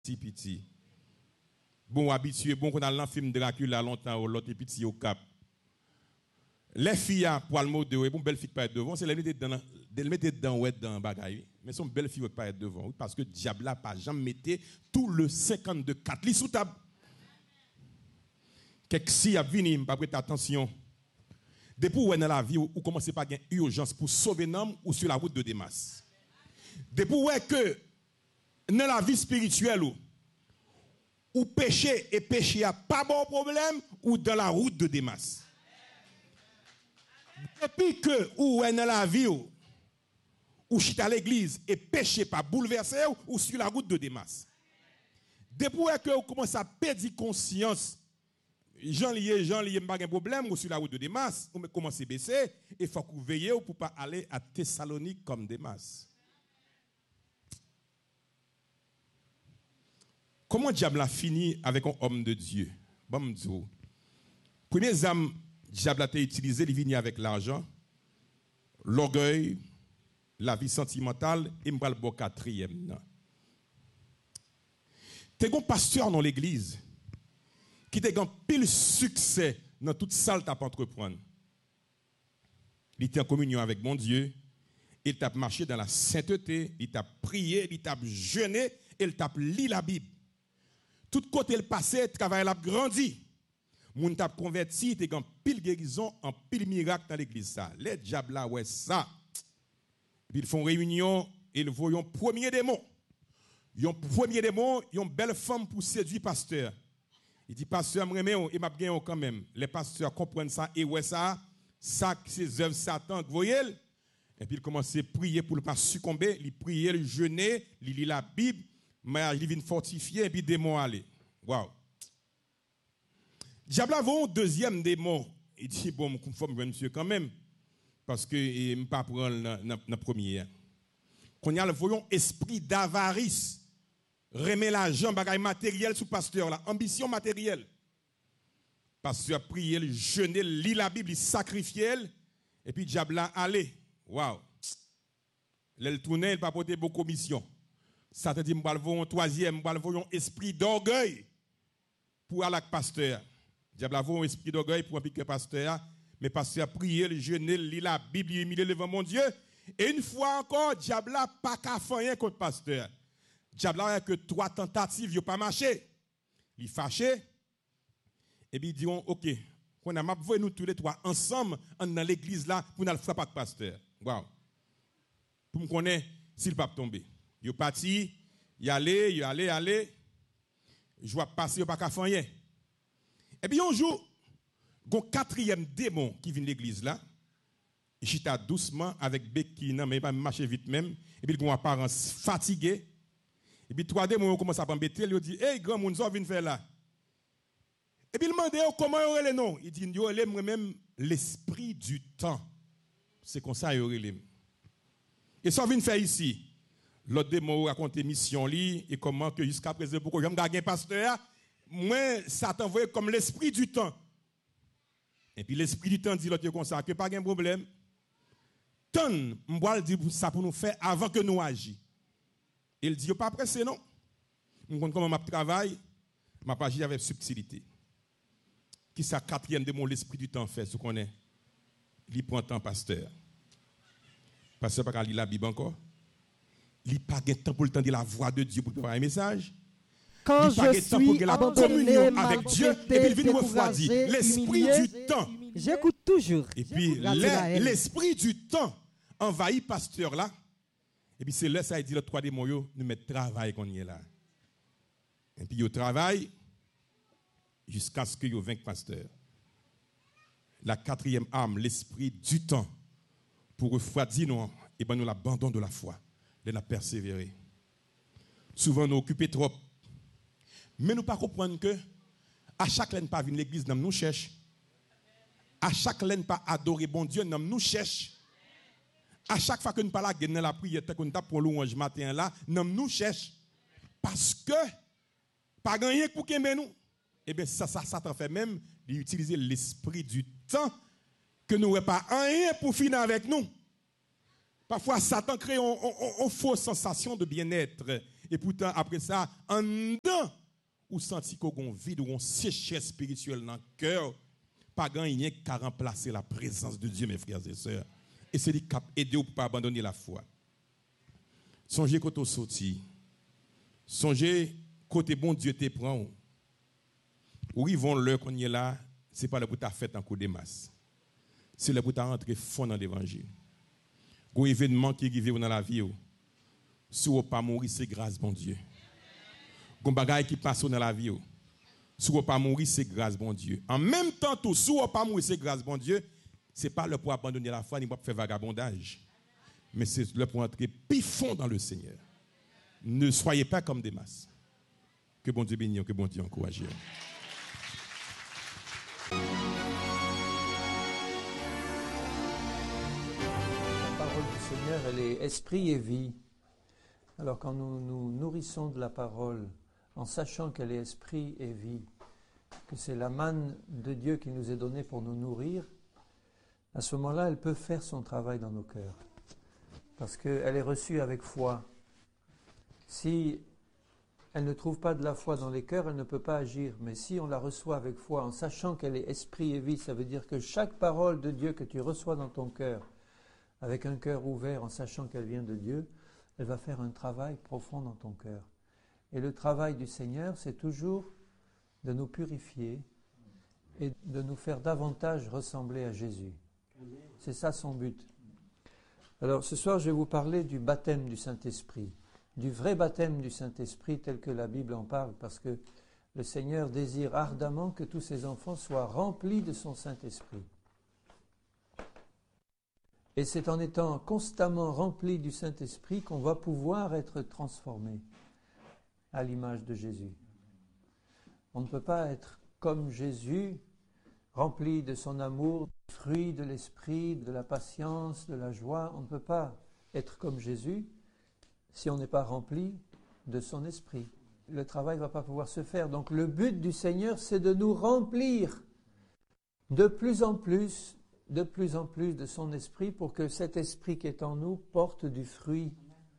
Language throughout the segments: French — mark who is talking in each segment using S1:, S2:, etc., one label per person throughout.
S1: petit. Bon, habitué, bon, qu'on a le film Dracula longtemps, l'autre petit au cap. Les filles, pour le mot de bon, belle fille qui peut être devant, c'est les mettre dedans, ouais, dans le bagaille. Mais son belle fille qui peut être devant, parce que le diable n'a pas jamais mis tout le 52-4 li sous table. Quelque si a venu, pas prêter attention. Depuis où dans la vie, ou commencez pas à avoir urgence pour sauver un homme ou sur la route de Démas. Depuis où que dans la vie spirituelle, ou péché et péché a pas bon problème, ou dans la route de Démas. Depuis que ou dans la vie, ou chita à l'église et péché pas bouleversé, ou sur la route de Démas. Depuis que vous commencez à perdre conscience, Jean lié, pas de problème, ou sur la route de Démas, vous commencez à baisser, et il faut que vous veillez pour ne pas aller à Thessalonique comme Démas. Comment le diable a fini avec un homme de Dieu? Bon, premier âme, le diable a été utilisé, il vient avec l'argent, l'orgueil, la vie sentimentale, et m'bral bon quatrième. T'es un pasteur dans l'église qui a un pile succès dans toute salle t'a entreprendre. Il était en communion avec mon Dieu, il t'a marché dans la sainteté, il t'a prié, il t'a jeûné, il t'a lu la Bible. Tout côté le passé, le travail a grandi. Moun t'a converti, t'es en pile guérison, en pile miracle dans l'église ça. Les diables là ouais ça. Puis ils font réunion, ils voient un premier démon. Un premier démon, une belle femme pour séduire pasteur. Il dit pasteur m'aime et m'a gagné quand même. Les pasteurs comprennent ça et ouais ça c'est œuvre Satan, vous voyez? Et puis il commence à prier pour ne pas succomber, il prie, il jeûne, il lit la Bible. Mais il vient fortifier et puis démon aller. Waouh. Diable a un deuxième démon. Il dit bon, il faut me monsieur quand même parce que il me pas prendre la première. Qu'on y a le voyons esprit d'avarice. Remet l'argent bagaille matériel sous pasteur là, ambition matérielle. Pasteur prier, il jeûner, lit la Bible, il sacrifier et puis diable a aller. Waouh. Le tourner, il pas porter beaucoup commission. Ça te dit, je vais un troisième, je vais un esprit d'orgueil pour aller avec pasteur. Diable a un esprit d'orgueil pour un pasteur, mais pasteur a prié, le jeûner, lit la Bible, il humilié devant mon Dieu. Et une fois encore, diable n'a pas qu'à faire contre pasteur. Diable a que 3 tentatives, il n'a pas marché. Il est fâché. Et puis il dit, ok, on a vu nous tous les trois ensemble dans l'église là pour nous frapper avec pasteur. Wow. Pour me connaître s'il ne va pas tomber. Il est parti, il est allé. Je vois passer, il n'y a pas qu'à faire rien. Et puis un jour, il y a un quatrième démon qui vient de l'église là. Il chita doucement avec Becky, mais il va marcher vite même. Et puis il a une apparence fatiguée. Et puis 3 démons commencent à m'embêter. Il dit, hey, grand monde, ça vient faire là. Et puis il demande comment il y aurait les noms. Il dit, il y aurait même l'esprit du temps. C'est comme ça il y aurait les. Et ça vient faire ici. L'autre démon raconte mission li et comment que jusqu'à présent pourquoi j'aime gagner pasteur moi Satan voyait comme l'esprit du temps. Et puis l'esprit du temps dit l'autre comme ça que pas de problème. Tant m'boal dit ça pour nous faire avant que nous agissions. Il dit pas pressé non. On compte comment m'a travail, m'a pas agir avec subtilité. Qui ça quatrième démon l'esprit du temps fait ce qu'on est. Il prend temps pasteur. Pasteur pas lire la Bible encore. Il n'y a pas de temps pour le temps de la voix de Dieu pour faire un message.
S2: Quand je suis abandonné,
S1: avec Dieu, et puis il vient nous refroidir. L'esprit du temps.
S2: J'écoute toujours.
S1: Et puis l'esprit du temps envahit pasteur là. Et puis c'est là ça il dit le 3 démons nous mettre travail qu'on y est là. Et puis il travaille jusqu'à ce que il vainque pasteur. La quatrième arme, l'esprit du temps pour refroidir nous et ben nous l'abandon de la foi. De la persévérer. Souvent nous occupons trop. Mais nous ne comprenons pas que à chaque laine pas venir l'église, nous cherche. À chaque laine pas adorer bon Dieu, nous cherche. À chaque fois que nous parlons de la prière, qu'on tape pour louange matin là, nous cherche. Parce que pas gagner pour qu'il nous. Eh bien ça t'en fait même d'utiliser l'esprit du temps que nous n'avons pas rien pour finir avec nous. Parfois, Satan crée une fausse sensation de bien-être Et pourtant, après ça, en dedans, ou senti qu'on a un vide, ou une sécheresse spirituelle dans le cœur, pas gagner qu'à remplacer la présence de Dieu, mes frères et sœurs. Et c'est lui qui a aidé pour ne pas abandonner la foi. Songez quand on sorti. Songez côté bon Dieu te prend. Où ils vont l'heure qu'on y est là, ce n'est pas le pour ta fête en coup de masse. C'est le pour ta rentrer fond dans l'évangile. Un événement qui arrive dans la vie, si vous ne pas mourir, c'est grâce, bon Dieu. Un bagage qui passe dans la vie, si vous ne pas mourir, c'est grâce, bon Dieu. En même temps, tout, si vous ne pas mourir, c'est grâce, bon Dieu. Ce n'est pas le pour abandonner la foi, ni pour faire vagabondage. Mais c'est le pour entrer pifond dans le Seigneur. Ne soyez pas comme des masses. Que bon Dieu bénisse, que bon Dieu encourage.
S3: La parole du Seigneur, elle est esprit et vie. Alors quand nous nous nourrissons de la parole, en sachant qu'elle est esprit et vie, que c'est la manne de Dieu qui nous est donnée pour nous nourrir, à ce moment-là, elle peut faire son travail dans nos cœurs. Parce qu'elle est reçue avec foi. Si elle ne trouve pas de la foi dans les cœurs, elle ne peut pas agir. Mais si on la reçoit avec foi, en sachant qu'elle est esprit et vie, ça veut dire que chaque parole de Dieu que tu reçois dans ton cœur, avec un cœur ouvert, en sachant qu'elle vient de Dieu, elle va faire un travail profond dans ton cœur. Et le travail du Seigneur, c'est toujours de nous purifier et de nous faire davantage ressembler à Jésus. C'est ça son but. Alors ce soir, je vais vous parler du baptême du Saint-Esprit, du vrai baptême du Saint-Esprit tel que la Bible en parle, parce que le Seigneur désire ardemment que tous ses enfants soient remplis de son Saint-Esprit. Et c'est en étant constamment remplis du Saint-Esprit qu'on va pouvoir être transformés à l'image de Jésus. On ne peut pas être comme Jésus, rempli de son amour, des fruits de l'esprit, de la patience, de la joie. On ne peut pas être comme Jésus si on n'est pas rempli de son esprit. Le travail ne va pas pouvoir se faire. Donc le but du Seigneur, c'est de nous remplir de plus en plus de son esprit pour que cet esprit qui est en nous porte du fruit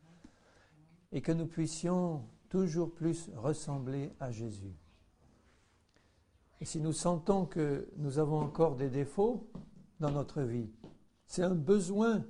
S3: et que nous puissions toujours plus ressembler à Jésus. Et si nous sentons que nous avons encore des défauts dans notre vie, c'est un besoin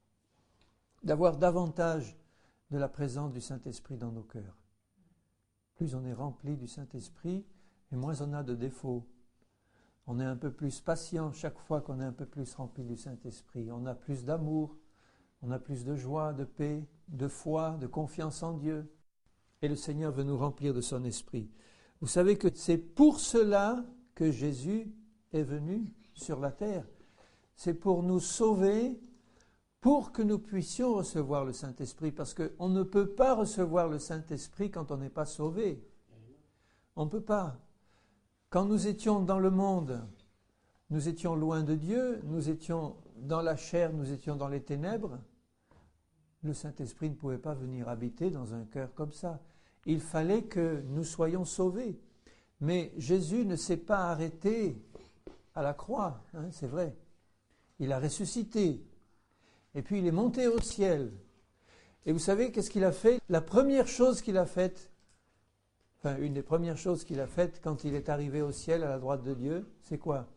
S3: d'avoir davantage de la présence du Saint-Esprit dans nos cœurs. Plus on est rempli du Saint-Esprit, et moins on a de défauts. On est un peu plus patient chaque fois qu'on est un peu plus rempli du Saint-Esprit. On a plus d'amour, on a plus de joie, de paix, de foi, de confiance en Dieu. Et le Seigneur veut nous remplir de son Esprit. Vous savez que c'est pour cela que Jésus est venu sur la terre. C'est pour nous sauver, pour que nous puissions recevoir le Saint-Esprit. Parce qu'on ne peut pas recevoir le Saint-Esprit quand on n'est pas sauvé. On ne peut pas. Quand nous étions dans le monde, nous étions loin de Dieu, nous étions dans la chair, nous étions dans les ténèbres. Le Saint-Esprit ne pouvait pas venir habiter dans un cœur comme ça. Il fallait que nous soyons sauvés. Mais Jésus ne s'est pas arrêté à la croix, c'est vrai. Il a ressuscité. Et puis il est monté au ciel. Et vous savez qu'est-ce qu'il a fait? La première chose qu'il a faite, une des premières choses qu'il a faites quand il est arrivé au ciel à la droite de Dieu, c'est quoi?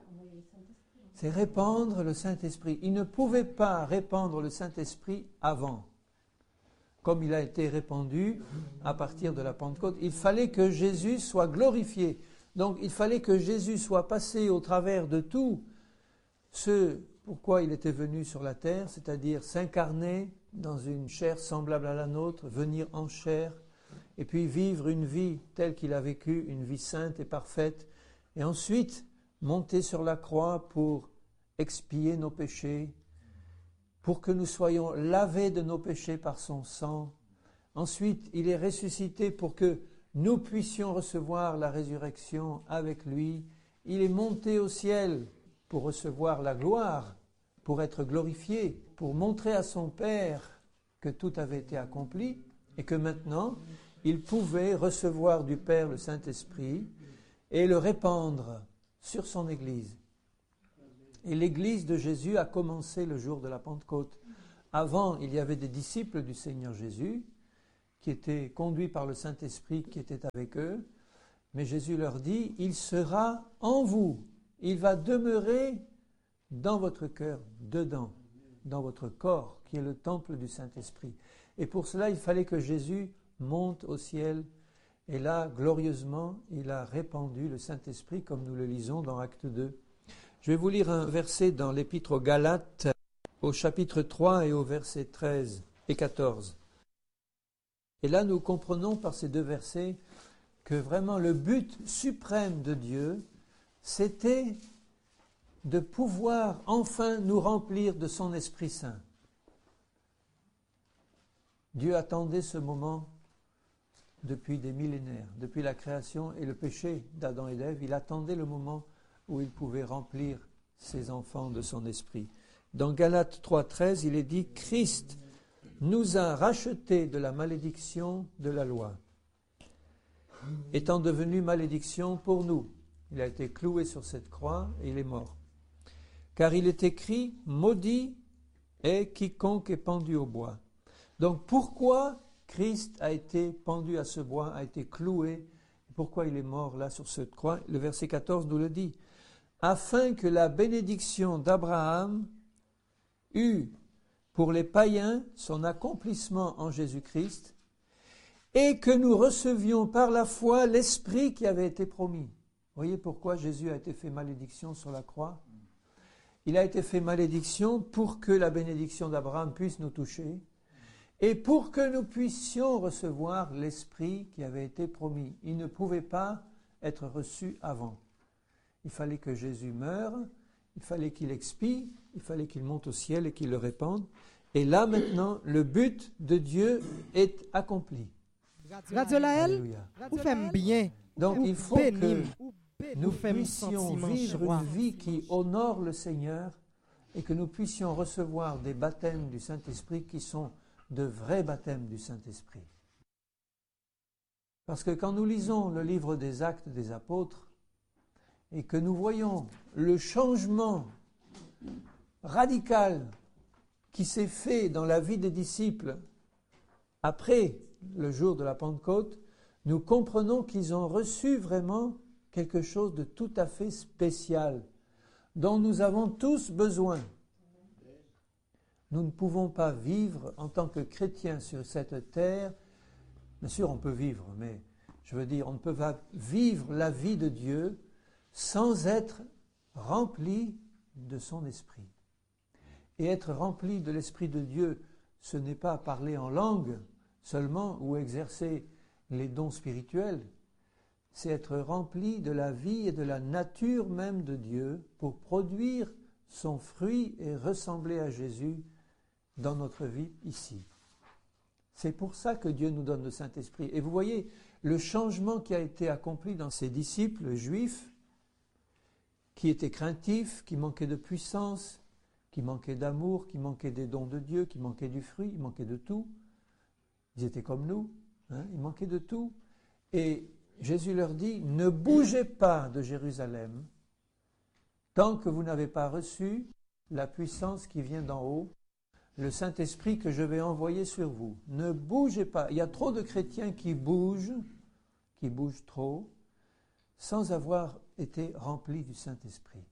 S3: C'est répandre le Saint-Esprit. Il ne pouvait pas répandre le Saint-Esprit avant, comme il a été répandu à partir de la Pentecôte. Il fallait que Jésus soit glorifié. Donc il fallait que Jésus soit passé au travers de tout ce pourquoi il était venu sur la terre, c'est-à-dire s'incarner dans une chair semblable à la nôtre, venir en chair, et puis vivre une vie telle qu'il a vécu, une vie sainte et parfaite, et ensuite monter sur la croix pour expier nos péchés, pour que nous soyons lavés de nos péchés par son sang. Ensuite, il est ressuscité pour que nous puissions recevoir la résurrection avec lui. Il est monté au ciel pour recevoir la gloire, pour être glorifié, pour montrer à son Père que tout avait été accompli et que maintenant, il pouvait recevoir du Père le Saint-Esprit et le répandre sur son Église. Et l'Église de Jésus a commencé le jour de la Pentecôte. Avant, il y avait des disciples du Seigneur Jésus qui étaient conduits par le Saint-Esprit qui était avec eux. Mais Jésus leur dit, il sera en vous. Il va demeurer dans votre cœur, dedans, dans votre corps, qui est le temple du Saint-Esprit. Et pour cela, il fallait que Jésus monte au ciel. Et là, glorieusement, il a répandu le Saint-Esprit, comme nous le lisons dans Acte 2. Je vais vous lire un verset dans l'Épître aux Galates, au chapitre 3 et au verset 13 et 14. Et là, nous comprenons par ces deux versets que vraiment le but suprême de Dieu, c'était de pouvoir enfin nous remplir de son Esprit Saint. Dieu attendait ce moment depuis des millénaires, depuis la création et le péché d'Adam et d'Ève. Il attendait le moment où il pouvait remplir ses enfants de son esprit. Dans Galates 3,13, il est dit « Christ nous a rachetés de la malédiction de la loi, étant devenu malédiction pour nous. » Il a été cloué sur cette croix et il est mort. Car il est écrit « Maudit est quiconque est pendu au bois ». Donc pourquoi Christ a été pendu à ce bois, a été cloué, pourquoi il est mort là sur cette croix? Le verset 14 nous le dit. Afin que la bénédiction d'Abraham eût pour les païens son accomplissement en Jésus-Christ et que nous recevions par la foi l'Esprit qui avait été promis. Vous voyez pourquoi Jésus a été fait malédiction sur la croix? Il a été fait malédiction pour que la bénédiction d'Abraham puisse nous toucher et pour que nous puissions recevoir l'Esprit qui avait été promis. Il ne pouvait pas être reçu avant. Il fallait que Jésus meure, il fallait qu'il expie, il fallait qu'il monte au ciel et qu'il le répande. Et là maintenant, le but de Dieu est accompli.
S2: Radio Laël,
S3: Alléluia.
S2: vous faites bien.
S3: Donc il faut que nous
S2: fait
S3: puissions vivre une vie qui honore le Seigneur et que nous puissions recevoir des baptêmes du Saint-Esprit qui sont de vrais baptêmes du Saint-Esprit. Parce que quand nous lisons le livre des Actes des Apôtres et que nous voyons le changement radical qui s'est fait dans la vie des disciples après le jour de la Pentecôte, nous comprenons qu'ils ont reçu vraiment quelque chose de tout à fait spécial, dont nous avons tous besoin. Nous ne pouvons pas vivre en tant que chrétiens sur cette terre. Bien sûr, on peut vivre, mais je veux dire, on ne peut pas vivre la vie de Dieu sans être rempli de son esprit. Et être rempli de l'Esprit de Dieu, ce n'est pas parler en langue seulement ou exercer les dons spirituels, c'est être rempli de la vie et de la nature même de Dieu pour produire son fruit et ressembler à Jésus dans notre vie ici. C'est pour ça que Dieu nous donne le Saint-Esprit. Et vous voyez le changement qui a été accompli dans ces disciples juifs qui étaient craintifs, qui manquaient de puissance, qui manquaient d'amour, qui manquaient des dons de Dieu, qui manquaient du fruit, ils manquaient de tout. Ils étaient comme nous, ils manquaient de tout. Et Jésus leur dit, ne bougez pas de Jérusalem tant que vous n'avez pas reçu la puissance qui vient d'en haut, le Saint-Esprit que je vais envoyer sur vous. Ne bougez pas. Il y a trop de chrétiens qui bougent trop, sans avoir été remplis du Saint-Esprit.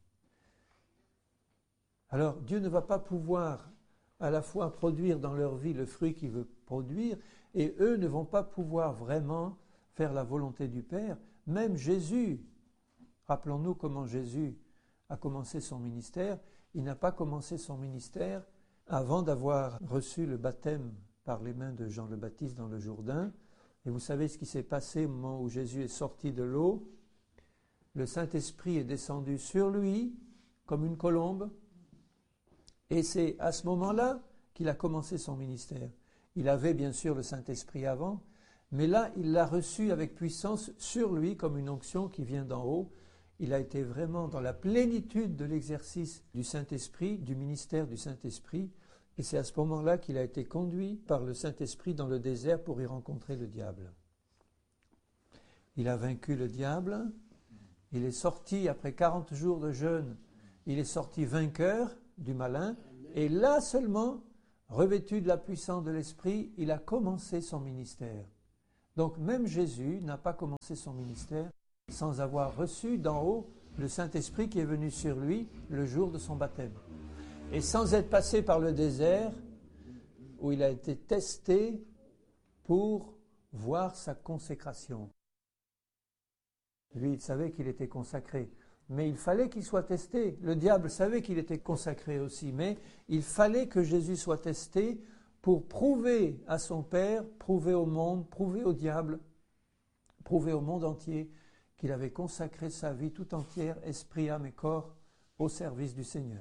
S3: Alors, Dieu ne va pas pouvoir à la fois produire dans leur vie le fruit qu'il veut produire, et eux ne vont pas pouvoir vraiment faire la volonté du Père. Même Jésus, rappelons-nous comment Jésus a commencé son ministère, il n'a pas commencé son ministère avant d'avoir reçu le baptême par les mains de Jean le Baptiste dans le Jourdain. Et vous savez ce qui s'est passé au moment où Jésus est sorti de l'eau. Le Saint-Esprit est descendu sur lui comme une colombe. Et c'est à ce moment-là qu'il a commencé son ministère. Il avait bien sûr le Saint-Esprit avant, mais là, il l'a reçu avec puissance sur lui comme une onction qui vient d'en haut. Il a été vraiment dans la plénitude de l'exercice du Saint-Esprit, du ministère du Saint-Esprit. Et c'est à ce moment-là qu'il a été conduit par le Saint-Esprit dans le désert pour y rencontrer le diable. Il a vaincu le diable. Il est sorti, après 40 jours de jeûne, il est sorti vainqueur du malin. Et là seulement, revêtu de la puissance de l'Esprit, il a commencé son ministère. Donc même Jésus n'a pas commencé son ministère sans avoir reçu d'en haut le Saint-Esprit qui est venu sur lui le jour de son baptême. Et sans être passé par le désert où il a été testé pour voir sa consécration. Lui, il savait qu'il était consacré, mais il fallait qu'il soit testé. Le diable savait qu'il était consacré aussi, mais il fallait que Jésus soit testé pour prouver à son Père, prouver au monde, prouver au diable, prouver au monde entier qu'il avait consacré sa vie tout entière, esprit, âme et corps, au service du Seigneur.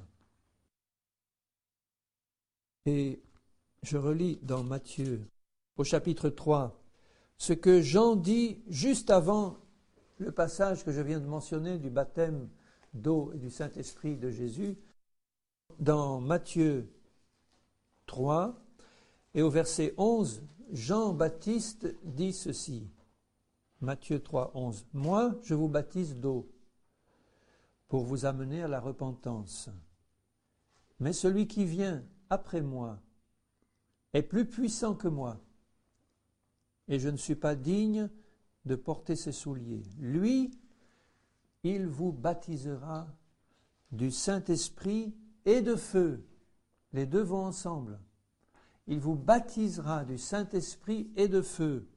S3: Et je relis dans Matthieu, au chapitre 3, ce que Jean dit juste avant le passage que je viens de mentionner du baptême d'eau et du Saint-Esprit de Jésus. Dans Matthieu 3 et au verset 11, Jean-Baptiste dit ceci. Matthieu 3, 11. « Moi, je vous baptise d'eau pour vous amener à la repentance. Mais celui qui vient après moi est plus puissant que moi, et je ne suis pas digne de porter ses souliers. Lui, il vous baptisera du Saint-Esprit et de feu. » Les deux vont ensemble. Il vous baptisera du Saint-Esprit et de feu.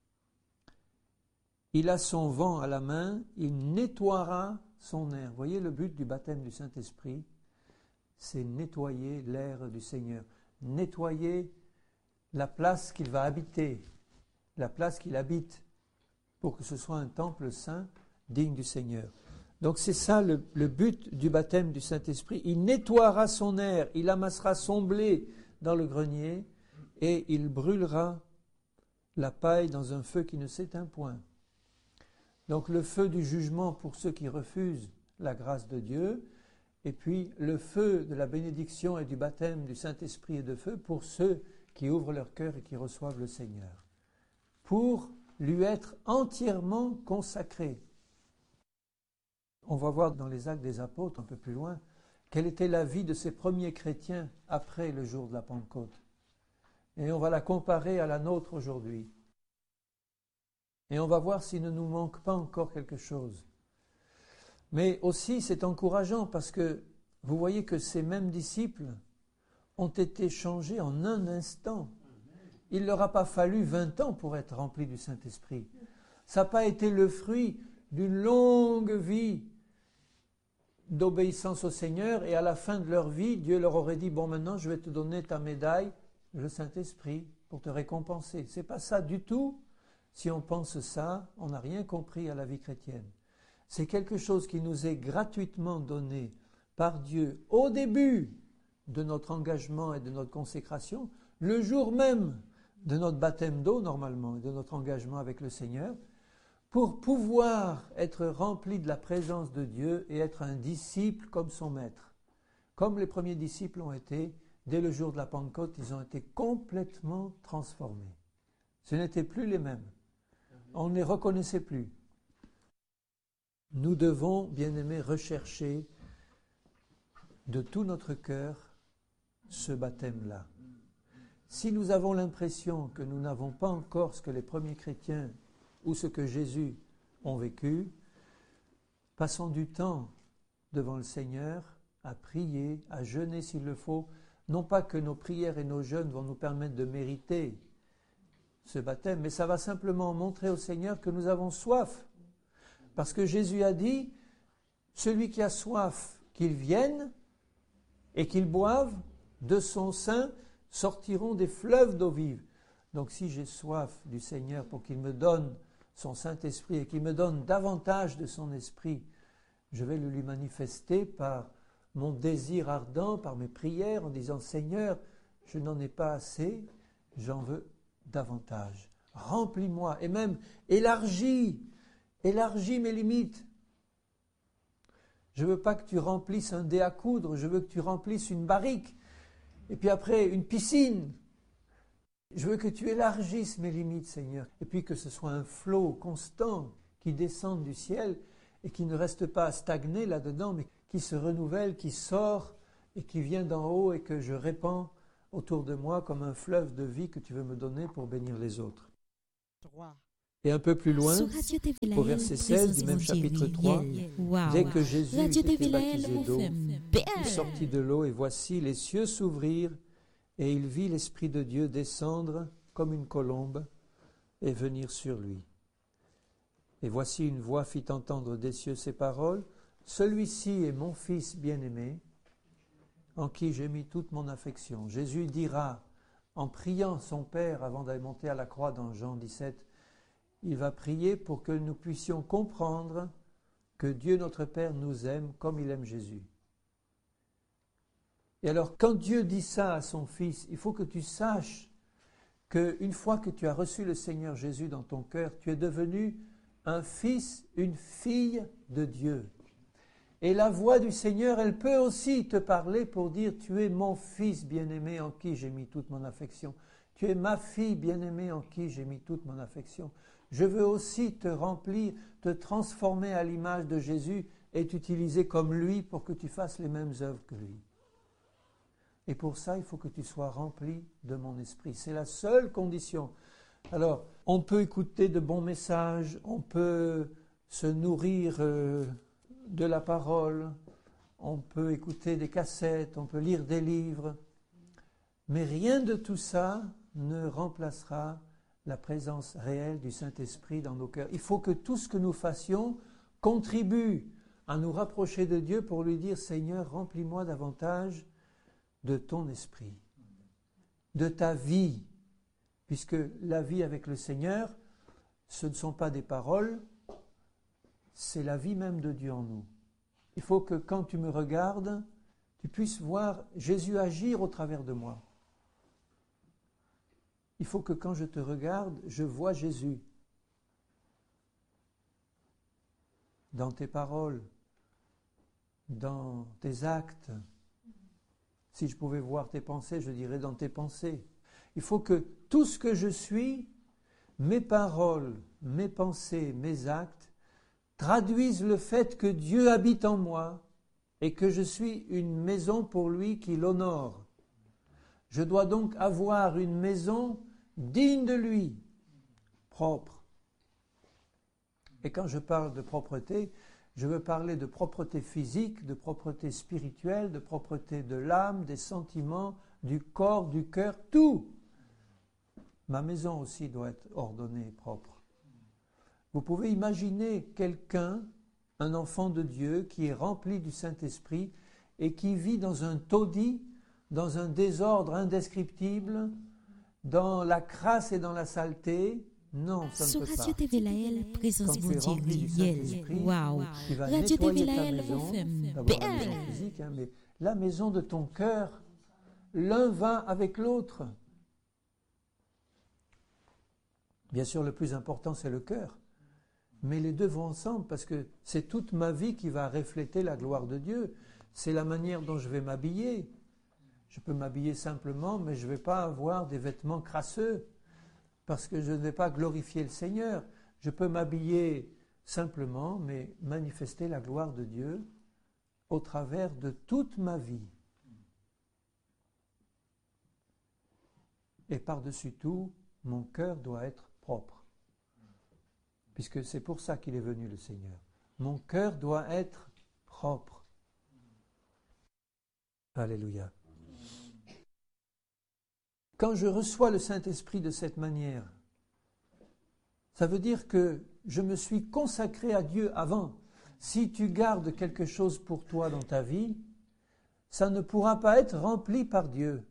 S3: Il a son vent à la main, il nettoiera son air. Vous voyez, le but du baptême du Saint-Esprit, c'est nettoyer l'air du Seigneur. Nettoyer la place qu'il va habiter, la place qu'il habite, pour que ce soit un temple saint, digne du Seigneur. Donc c'est ça le but du baptême du Saint-Esprit. Il nettoiera son air, il amassera son blé dans le grenier et il brûlera la paille dans un feu qui ne s'éteint point. Donc le feu du jugement pour ceux qui refusent la grâce de Dieu, et puis le feu de la bénédiction et du baptême du Saint-Esprit et de feu pour ceux qui ouvrent leur cœur et qui reçoivent le Seigneur, pour lui être entièrement consacrés. On va voir dans les Actes des Apôtres, un peu plus loin, quelle était la vie de ces premiers chrétiens après le jour de la Pentecôte. Et on va la comparer à la nôtre aujourd'hui. Et on va voir s'il ne nous manque pas encore quelque chose. Mais aussi, c'est encourageant parce que vous voyez que ces mêmes disciples ont été changés en un instant. Il ne leur a pas fallu 20 ans pour être remplis du Saint-Esprit. Ça n'a pas été le fruit d'une longue vie d'obéissance au Seigneur, et à la fin de leur vie, Dieu leur aurait dit « Bon, maintenant, je vais te donner ta médaille, le Saint-Esprit, pour te récompenser. » Ce n'est pas ça du tout. Si on pense ça, on n'a rien compris à la vie chrétienne. C'est quelque chose qui nous est gratuitement donné par Dieu au début de notre engagement et de notre consécration, le jour même de notre baptême d'eau normalement et de notre engagement avec le Seigneur, pour pouvoir être rempli de la présence de Dieu et être un disciple comme son maître. Comme les premiers disciples l'ont été, dès le jour de la Pentecôte, ils ont été complètement transformés. Ce n'étaient plus les mêmes. On ne les reconnaissait plus. Nous devons, bien-aimés, rechercher de tout notre cœur ce baptême-là. Si nous avons l'impression que nous n'avons pas encore ce que les premiers chrétiens ou ce que Jésus ont vécu, passons du temps devant le Seigneur à prier, à jeûner s'il le faut. Non pas que nos prières et nos jeûnes vont nous permettre de mériter ce baptême, mais ça va simplement montrer au Seigneur que nous avons soif. Parce que Jésus a dit, celui qui a soif, qu'il vienne et qu'il boive, de son sein sortiront des fleuves d'eau vive. Donc si j'ai soif du Seigneur pour qu'il me donne son Saint-Esprit et qu'il me donne davantage de son Esprit, je vais le lui manifester par mon désir ardent, par mes prières, en disant « Seigneur, je n'en ai pas assez, j'en veux davantage. Remplis-moi et même élargis mes limites. Je ne veux pas que tu remplisses un dé à coudre, je veux que tu remplisses une barrique et puis après une piscine. Je veux que tu élargisses mes limites, Seigneur, et puis que ce soit un flot constant qui descende du ciel et qui ne reste pas stagné là-dedans, mais qui se renouvelle, qui sort et qui vient d'en haut et que je répands autour de moi comme un fleuve de vie que tu veux me donner pour bénir les autres.
S2: 3.
S3: Et un peu plus loin,
S4: Sur Radio TV
S3: au
S4: Lael,
S3: verset 16 du même
S4: présence
S3: chapitre
S4: évangélique.
S3: 3,
S4: Wow.
S3: dès que Jésus eut
S4: Radio
S3: été
S4: TV Lael,
S3: baptisé
S4: on
S3: d'eau,
S4: fait
S3: il sortit de l'eau et voici les cieux s'ouvrirent et il vit l'Esprit de Dieu descendre comme une colombe et venir sur lui. Et voici une voix fit entendre des cieux ces paroles, « Celui-ci est mon Fils bien-aimé, en qui j'ai mis toute mon affection. » Jésus dira, en priant son Père avant d'aller monter à la croix dans Jean 17, il va prier pour que nous puissions comprendre que Dieu notre Père nous aime comme il aime Jésus. Et alors, quand Dieu dit ça à son Fils, il faut que tu saches qu'une fois que tu as reçu le Seigneur Jésus dans ton cœur, tu es devenu un fils, une fille de Dieu. Et la voix du Seigneur, elle peut aussi te parler pour dire « Tu es mon fils bien-aimé en qui j'ai mis toute mon affection. Tu es ma fille bien-aimée en qui j'ai mis toute mon affection. Je veux aussi te remplir, te transformer à l'image de Jésus et t'utiliser comme lui pour que tu fasses les mêmes œuvres que lui. » Et pour ça, il faut que tu sois rempli de mon esprit. C'est la seule condition. Alors, on peut écouter de bons messages, on peut se nourrir de la parole, on peut écouter des cassettes, on peut lire des livres, mais rien de tout ça ne remplacera la présence réelle du Saint-Esprit dans nos cœurs. Il faut que tout ce que nous fassions contribue à nous rapprocher de Dieu pour lui dire « Seigneur, remplis-moi davantage de ton esprit, de ta vie ». Puisque la vie avec le Seigneur, ce ne sont pas des paroles, c'est la vie même de Dieu en nous. Il faut que quand tu me regardes, tu puisses voir Jésus agir au travers de moi. Il faut que quand je te regarde, je vois Jésus dans tes paroles, dans tes actes. Si je pouvais voir tes pensées, je dirais dans tes pensées. Il faut que tout ce que je suis, mes paroles, mes pensées, mes actes, traduisent le fait que Dieu habite en moi et que je suis une maison pour lui qui l'honore. Je dois donc avoir une maison digne de lui, propre. Et quand je parle de propreté, je veux parler de propreté physique, de propreté spirituelle, de propreté de l'âme, des sentiments, du corps, du cœur, tout. Ma maison aussi doit être ordonnée et propre. Vous pouvez imaginer quelqu'un, un enfant de Dieu, qui est rempli du Saint-Esprit et qui vit dans un taudis, dans un désordre indescriptible, dans la crasse et dans la saleté. Non, ça ne
S4: Sur
S3: peut pas.
S4: Radio TV Lael, présence
S3: Quand tu es rempli du Saint-Esprit,
S4: Wow.
S3: tu vas
S4: Radio
S3: nettoyer
S4: TV
S3: ta
S4: Lael,
S3: maison,
S4: on fait
S3: d'abord la maison physique, mais la maison de ton cœur. L'un va avec l'autre. Bien sûr, le plus important, c'est le cœur. Mais les deux vont ensemble parce que c'est toute ma vie qui va refléter la gloire de Dieu. C'est la manière dont je vais m'habiller. Je peux m'habiller simplement, mais je ne vais pas avoir des vêtements crasseux parce que je ne vais pas glorifier le Seigneur. Je peux m'habiller simplement, mais manifester la gloire de Dieu au travers de toute ma vie. Et par-dessus tout, mon cœur doit être propre. Puisque c'est pour ça qu'il est venu le Seigneur. Mon cœur doit être propre. Alléluia. Quand je reçois le Saint-Esprit de cette manière, ça veut dire que je me suis consacré à Dieu avant. Si tu gardes quelque chose pour toi dans ta vie, ça ne pourra pas être rempli par Dieu.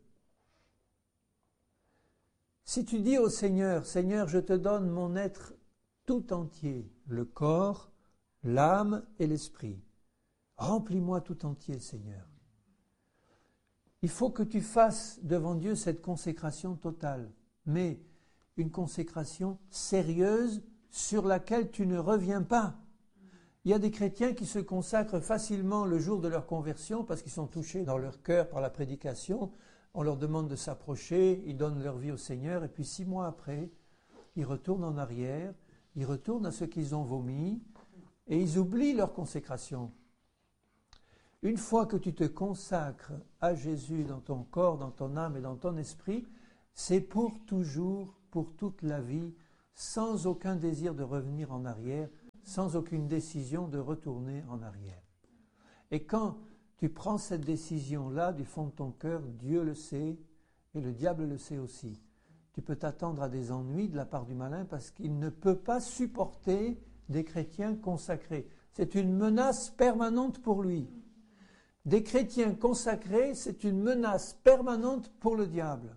S3: Si tu dis au Seigneur, « Seigneur, je te donne mon être tout entier, le corps, l'âme et l'esprit. Remplis-moi tout entier, Seigneur. » Il faut que tu fasses devant Dieu cette consécration totale, mais une consécration sérieuse sur laquelle tu ne reviens pas. Il y a des chrétiens qui se consacrent facilement le jour de leur conversion parce qu'ils sont touchés dans leur cœur par la prédication. On leur demande de s'approcher, ils donnent leur vie au Seigneur et puis 6 mois après, ils retournent en arrière, ils retournent à ce qu'ils ont vomi et ils oublient leur consécration. Une fois que tu te consacres à Jésus dans ton corps, dans ton âme et dans ton esprit, c'est pour toujours, pour toute la vie, sans aucun désir de revenir en arrière, sans aucune décision de retourner en arrière. Et quand tu prends cette décision-là du fond de ton cœur, Dieu le sait et le diable le sait aussi. Tu peux t'attendre à des ennuis de la part du malin parce qu'il ne peut pas supporter des chrétiens consacrés. C'est une menace permanente pour lui. Des chrétiens consacrés, c'est une menace permanente pour le diable.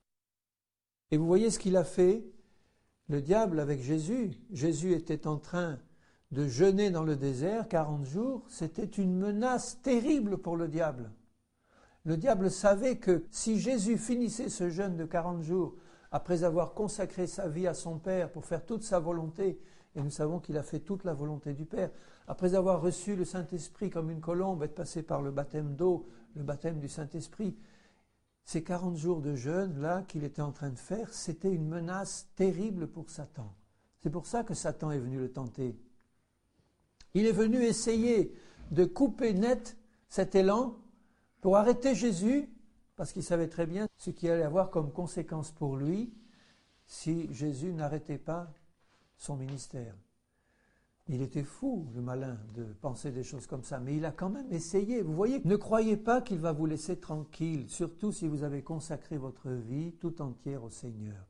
S3: Et vous voyez ce qu'il a fait, le diable avec Jésus. Jésus était en train de jeûner dans le désert 40 jours. C'était une menace terrible pour le diable. Le diable savait que si Jésus finissait ce jeûne de 40 jours, après avoir consacré sa vie à son Père pour faire toute sa volonté, et nous savons qu'il a fait toute la volonté du Père, après avoir reçu le Saint-Esprit comme une colombe, être passé par le baptême d'eau, le baptême du Saint-Esprit, ces 40 jours de jeûne là qu'il était en train de faire, c'était une menace terrible pour Satan. C'est pour ça que Satan est venu le tenter. Il est venu essayer de couper net cet élan pour arrêter Jésus, parce qu'il savait très bien ce qu'il allait avoir comme conséquence pour lui si Jésus n'arrêtait pas son ministère. Il était fou, le malin, de penser des choses comme ça, mais il a quand même essayé. Vous voyez, ne croyez pas qu'il va vous laisser tranquille, surtout si vous avez consacré votre vie tout entière au Seigneur.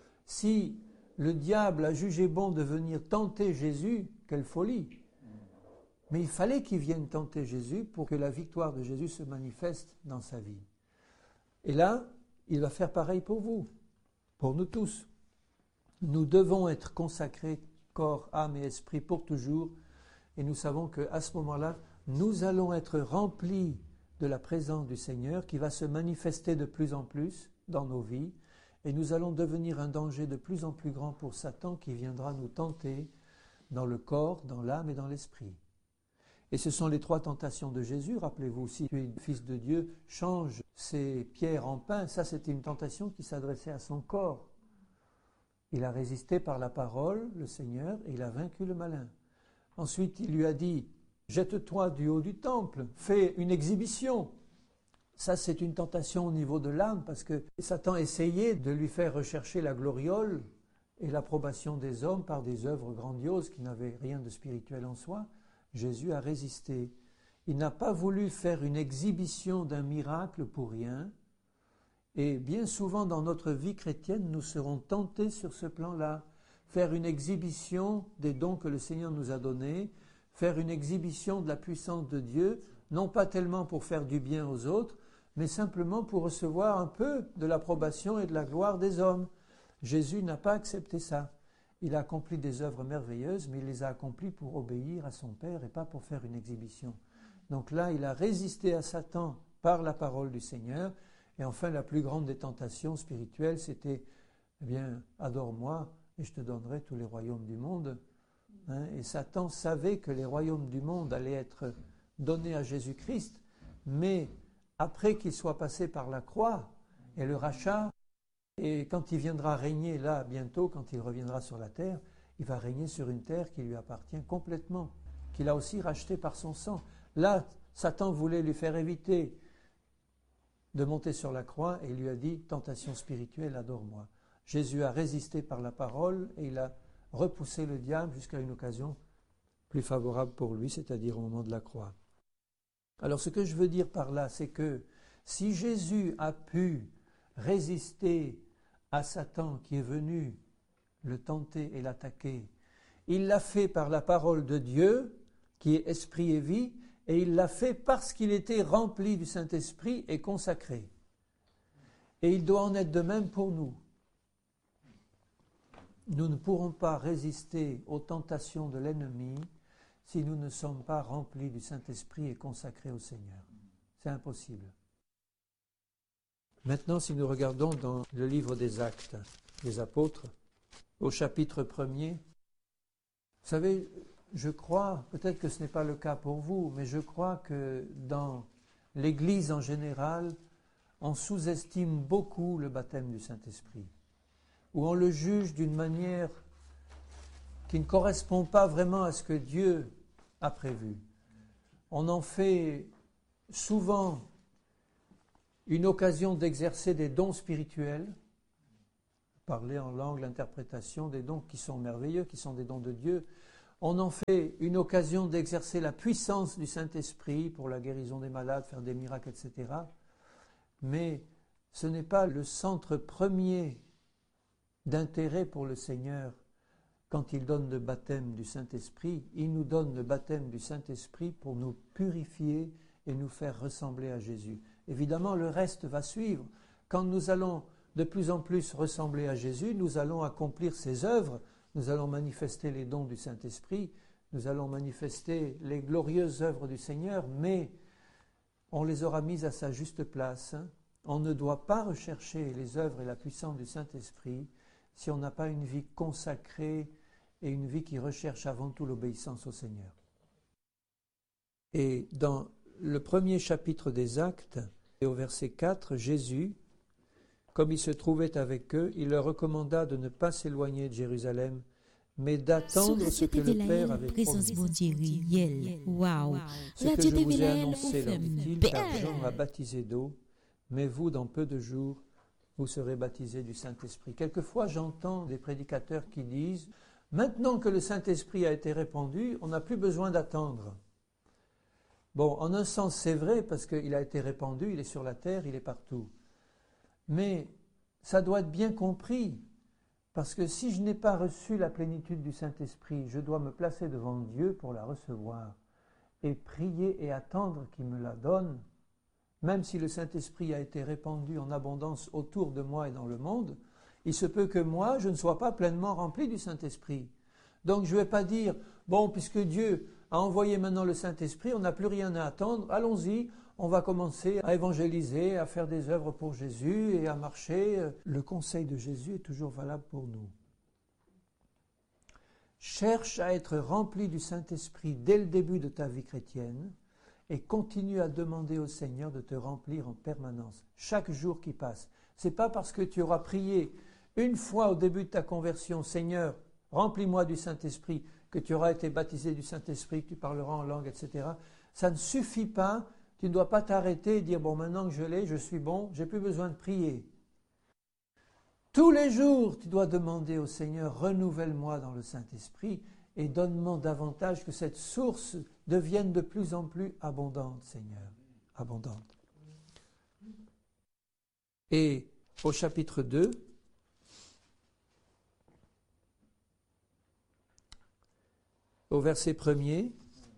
S3: Si le diable a jugé bon de venir tenter Jésus, quelle folie! Mais il fallait qu'il vienne tenter Jésus pour que la victoire de Jésus se manifeste dans sa vie. Et là, il va faire pareil pour vous, pour nous tous. Nous devons être consacrés, corps, âme et esprit, pour toujours. Et nous savons qu'à ce moment-là, nous allons être remplis de la présence du Seigneur qui va se manifester de plus en plus dans nos vies. Et nous allons devenir un danger de plus en plus grand pour Satan qui viendra nous tenter dans le corps, dans l'âme et dans l'esprit. Et ce sont les 3 tentations de Jésus. Rappelez-vous, si tu es fils de Dieu, change ces pierres en pain. Ça, c'était une tentation qui s'adressait à son corps. Il a résisté par la parole, le Seigneur, et il a vaincu le malin. Ensuite, il lui a dit, jette-toi du haut du temple, fais une exhibition. Ça, c'est une tentation au niveau de l'âme, parce que Satan essayait de lui faire rechercher la gloriole et l'approbation des hommes par des œuvres grandioses qui n'avaient rien de spirituel en soi. Jésus a résisté. Il n'a pas voulu faire une exhibition d'un miracle pour rien. Et bien souvent dans notre vie chrétienne, nous serons tentés sur ce plan-là. Faire une exhibition des dons que le Seigneur nous a donnés, faire une exhibition de la puissance de Dieu, non pas tellement pour faire du bien aux autres, mais simplement pour recevoir un peu de l'approbation et de la gloire des hommes. Jésus n'a pas accepté ça. Il a accompli des œuvres merveilleuses, mais il les a accomplies pour obéir à son Père et pas pour faire une exhibition. Donc là, il a résisté à Satan par la parole du Seigneur. Et enfin, la plus grande des tentations spirituelles, c'était, eh bien, adore-moi et je te donnerai tous les royaumes du monde. Et Satan savait que les royaumes du monde allaient être donnés à Jésus-Christ, mais après qu'il soit passé par la croix et le rachat, et quand il viendra régner là bientôt, quand il reviendra sur la terre, il va régner sur une terre qui lui appartient complètement, qu'il a aussi rachetée par son sang. Là, Satan voulait lui faire éviter de monter sur la croix et il lui a dit « Tentation spirituelle, adore-moi ». Jésus a résisté par la parole et il a repoussé le diable jusqu'à une occasion plus favorable pour lui, c'est-à-dire au moment de la croix. Alors ce que je veux dire par là, c'est que si Jésus a pu résister à Satan qui est venu le tenter et l'attaquer, il l'a fait par la parole de Dieu, qui est esprit et vie, et il l'a fait parce qu'il était rempli du Saint-Esprit et consacré. Et il doit en être de même pour nous. Nous ne pourrons pas résister aux tentations de l'ennemi si nous ne sommes pas remplis du Saint-Esprit et consacrés au Seigneur. C'est impossible. Maintenant, si nous regardons dans le livre des Actes des Apôtres, au chapitre 1er, vous savez, je crois, peut-être que ce n'est pas le cas pour vous, mais je crois que dans l'Église en général, on sous-estime beaucoup le baptême du Saint-Esprit, ou on le juge d'une manière qui ne correspond pas vraiment à ce que Dieu a prévu. On en fait souvent une occasion d'exercer des dons spirituels, parler en langue, l'interprétation, des dons qui sont merveilleux, qui sont des dons de Dieu. On en fait une occasion d'exercer la puissance du Saint-Esprit pour la guérison des malades, faire des miracles, etc. Mais ce n'est pas le centre premier d'intérêt pour le Seigneur. Quand il donne le baptême du Saint-Esprit, il nous donne le baptême du Saint-Esprit pour nous purifier et nous faire ressembler à Jésus. Évidemment, le reste va suivre. Quand nous allons de plus en plus ressembler à Jésus, nous allons accomplir ses œuvres, nous allons manifester les dons du Saint-Esprit, nous allons manifester les glorieuses œuvres du Seigneur, mais on les aura mises à sa juste place. On ne doit pas rechercher les œuvres et la puissance du Saint-Esprit si on n'a pas une vie consacrée et une vie qui recherche avant tout l'obéissance au Seigneur. Et dans le premier chapitre des Actes, et au verset 4, Jésus, comme il se trouvait avec eux, il leur recommanda de ne pas s'éloigner de Jérusalem, mais d'attendre ce que le Père avait promis.
S4: Wow.
S3: Ce que je vous ai annoncé, leur dit-il, car Jean a baptisé d'eau, mais vous, dans peu de jours, vous serez baptisés du Saint-Esprit. Quelquefois, j'entends des prédicateurs qui disent « Maintenant que le Saint-Esprit a été répandu, on n'a plus besoin d'attendre. » Bon, en un sens, c'est vrai, parce qu'il a été répandu, il est sur la terre, il est partout. Mais ça doit être bien compris, parce que si je n'ai pas reçu la plénitude du Saint-Esprit, je dois me placer devant Dieu pour la recevoir, et prier et attendre qu'il me la donne. Même si le Saint-Esprit a été répandu en abondance autour de moi et dans le monde, il se peut que moi, je ne sois pas pleinement rempli du Saint-Esprit. Donc je ne vais pas dire, bon, puisque Dieu a envoyé maintenant le Saint-Esprit, on n'a plus rien à attendre, allons-y, on va commencer à évangéliser, à faire des œuvres pour Jésus et à marcher. Le conseil de Jésus est toujours valable pour nous. Cherche à être rempli du Saint-Esprit dès le début de ta vie chrétienne, et continue à demander au Seigneur de te remplir en permanence, chaque jour qui passe. Ce n'est pas parce que tu auras prié une fois au début de ta conversion, Seigneur, remplis-moi du Saint-Esprit, que tu auras été baptisé du Saint-Esprit, que tu parleras en langue, etc. Ça ne suffit pas, tu ne dois pas t'arrêter et dire, bon, maintenant que je l'ai, je suis bon, j'ai plus besoin de prier. Tous les jours, tu dois demander au Seigneur, renouvelle-moi dans le Saint-Esprit, et donne-moi davantage que cette source devienne de plus en plus abondante, Seigneur, abondante. Et au chapitre 2, au verset 1er,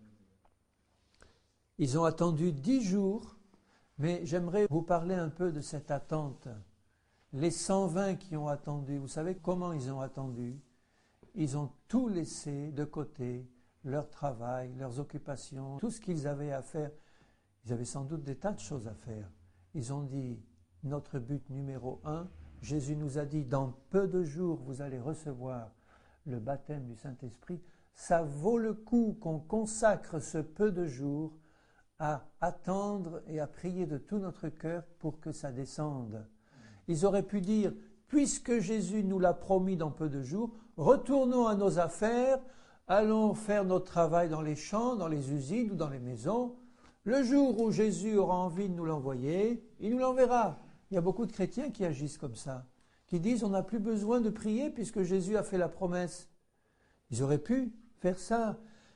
S3: ils ont attendu 10 jours, mais j'aimerais vous parler un peu de cette attente. Les 120 qui ont attendu, vous savez comment ils ont attendu ? Ils ont tout laissé de côté, leur travail, leurs occupations, tout ce qu'ils avaient à faire. Ils avaient sans doute des tas de choses à faire. Ils ont dit, notre but numéro 1, Jésus nous a dit, dans peu de jours, vous allez recevoir le baptême du Saint-Esprit. Ça vaut le coup qu'on consacre ce peu de jours à attendre et à prier de tout notre cœur pour que ça descende. Ils auraient pu dire, puisque Jésus nous l'a promis dans peu de jours, retournons à nos affaires, allons faire notre travail dans les champs, dans les usines ou dans les maisons. Le jour où Jésus aura envie de nous l'envoyer, il nous l'enverra. Il y a beaucoup de chrétiens qui agissent comme ça, qui disent on n'a plus besoin de prier puisque Jésus a fait la promesse. Ils auraient pu faire ça.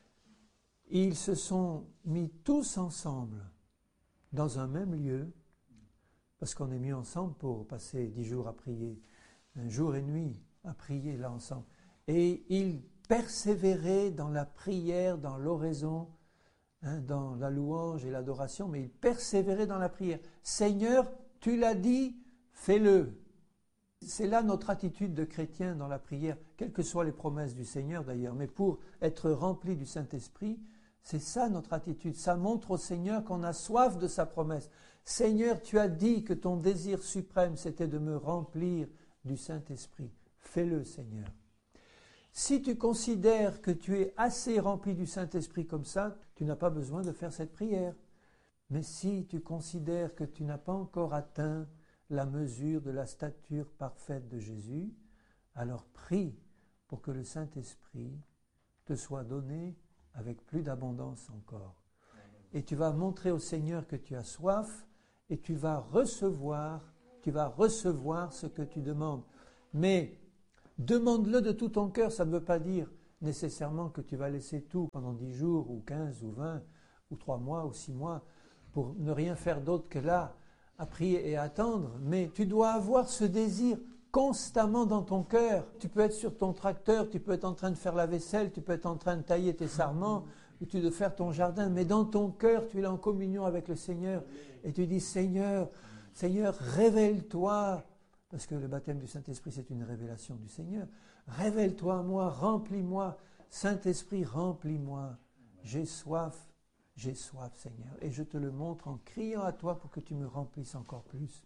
S3: Ils se sont mis tous ensemble dans un même lieu, parce qu'on est mis ensemble pour passer 10 jours à prier, un jour et nuit à prier là ensemble. Et ils persévéraient dans la prière, dans l'oraison, dans la louange et l'adoration, mais ils persévéraient dans la prière. Seigneur, tu l'as dit, fais-le. C'est là notre attitude de chrétien dans la prière, quelles que soient les promesses du Seigneur d'ailleurs, mais pour être rempli du Saint-Esprit, c'est ça notre attitude. Ça montre au Seigneur qu'on a soif de sa promesse. Seigneur, tu as dit que ton désir suprême, c'était de me remplir du Saint-Esprit. Fais-le, Seigneur. Si tu considères que tu es assez rempli du Saint-Esprit comme ça, tu n'as pas besoin de faire cette prière. Mais si tu considères que tu n'as pas encore atteint la mesure de la stature parfaite de Jésus, alors prie pour que le Saint-Esprit te soit donné avec plus d'abondance encore. et tu vas montrer au Seigneur que tu as soif et tu vas recevoir ce que tu demandes. Mais demande-le de tout ton cœur, ça ne veut pas dire nécessairement que tu vas laisser tout pendant 10 jours ou 15 ou 20 ou 3 mois ou 6 mois pour ne rien faire d'autre que là, à prier et à attendre. Mais tu dois avoir ce désir constamment dans ton cœur. Tu peux être sur ton tracteur, tu peux être en train de faire la vaisselle, tu peux être en train de tailler tes sarments, ou tu dois faire ton jardin, mais dans ton cœur, tu es en communion avec le Seigneur et tu dis Seigneur, révèle-toi, parce que le baptême du Saint-Esprit, c'est une révélation du Seigneur. Révèle-toi à moi, remplis-moi, Saint-Esprit, remplis-moi. J'ai soif, Seigneur, et je te le montre en criant à toi pour que tu me remplisses encore plus.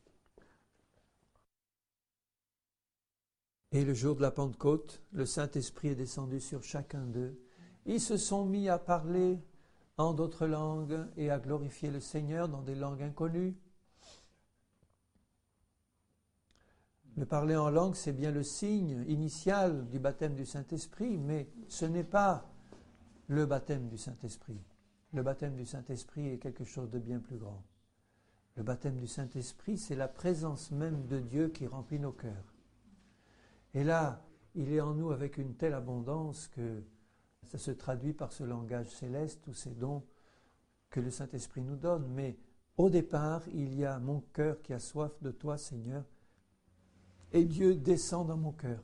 S3: Et le jour de la Pentecôte, le Saint-Esprit est descendu sur chacun d'eux. Ils se sont mis à parler en d'autres langues et à glorifier le Seigneur dans des langues inconnues. Le parler en langue, c'est bien le signe initial du baptême du Saint-Esprit, mais ce n'est pas le baptême du Saint-Esprit. Le baptême du Saint-Esprit est quelque chose de bien plus grand. Le baptême du Saint-Esprit, c'est la présence même de Dieu qui remplit nos cœurs. Et là, il est en nous avec une telle abondance que ça se traduit par ce langage céleste, tous ces dons que le Saint-Esprit nous donne. Mais au départ, il y a mon cœur qui a soif de toi, Seigneur, et Dieu descend dans mon cœur.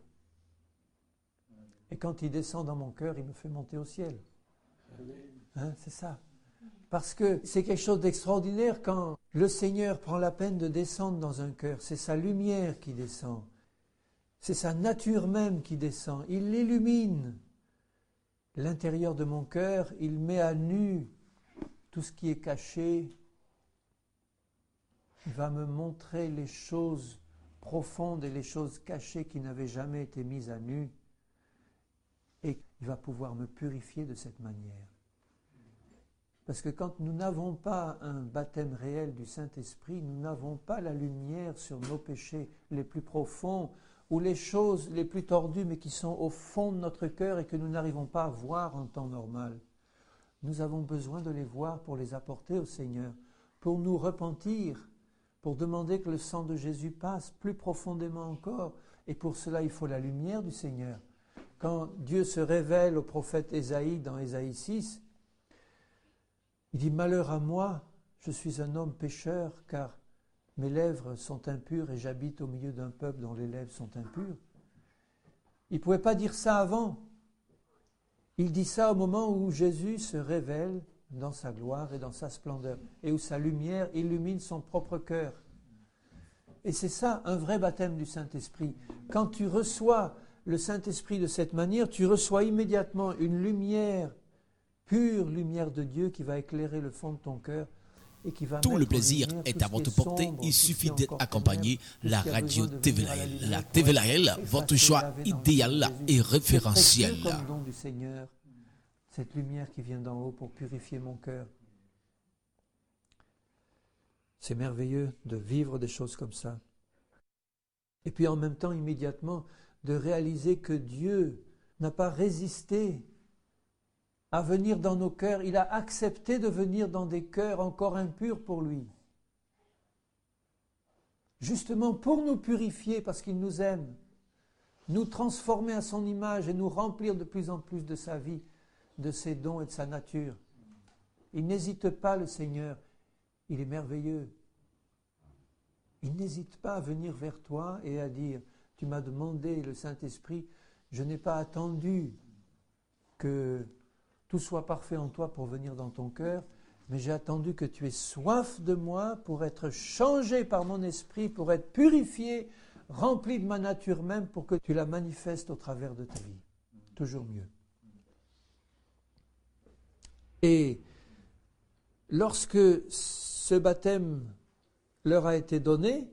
S3: Et quand il descend dans mon cœur, il me fait monter au ciel. C'est ça. Parce que c'est quelque chose d'extraordinaire quand le Seigneur prend la peine de descendre dans un cœur. C'est sa lumière qui descend. C'est sa nature même qui descend. Il l'illumine. L'intérieur de mon cœur, il met à nu tout ce qui est caché. Il va me montrer les choses profondes et les choses cachées qui n'avaient jamais été mises à nu. Et il va pouvoir me purifier de cette manière. Parce que quand nous n'avons pas un baptême réel du Saint-Esprit, nous n'avons pas la lumière sur nos péchés les plus profonds, ou les choses les plus tordues, mais qui sont au fond de notre cœur et que nous n'arrivons pas à voir en temps normal. Nous avons besoin de les voir pour les apporter au Seigneur, pour nous repentir, pour demander que le sang de Jésus passe plus profondément encore. Et pour cela, il faut la lumière du Seigneur. Quand Dieu se révèle au prophète Ésaïe, dans Ésaïe 6, il dit « Malheur à moi, je suis un homme pécheur, car mes lèvres sont impures et j'habite au milieu d'un peuple dont les lèvres sont impures. » Il ne pouvait pas dire ça avant. Il dit ça au moment où Jésus se révèle dans sa gloire et dans sa splendeur, et où sa lumière illumine son propre cœur. Et c'est ça, un vrai baptême du Saint-Esprit. Quand tu reçois le Saint-Esprit de cette manière, tu reçois immédiatement une lumière, pure lumière de Dieu qui va éclairer le fond de ton cœur.
S5: Tout le plaisir est à votre portée. Il suffit d'être accompagné la radio TVLAL. La TVLAL, votre choix idéal et référentiel.
S3: Comme don du Seigneur, cette lumière qui vient d'en haut pour purifier mon cœur. C'est merveilleux de vivre des choses comme ça. Et puis en même temps, immédiatement, de réaliser que Dieu n'a pas résisté à venir dans nos cœurs. Il a accepté de venir dans des cœurs encore impurs pour lui. Justement pour nous purifier, parce qu'il nous aime, nous transformer à son image et nous remplir de plus en plus de sa vie, de ses dons et de sa nature. Il n'hésite pas, le Seigneur. Il est merveilleux. Il n'hésite pas à venir vers toi et à dire « Tu m'as demandé le Saint-Esprit, je n'ai pas attendu que tout soit parfait en toi pour venir dans ton cœur, mais j'ai attendu que tu aies soif de moi pour être changé par mon esprit, pour être purifié, rempli de ma nature même, pour que tu la manifestes au travers de ta vie. » Toujours mieux. Et lorsque ce baptême leur a été donné,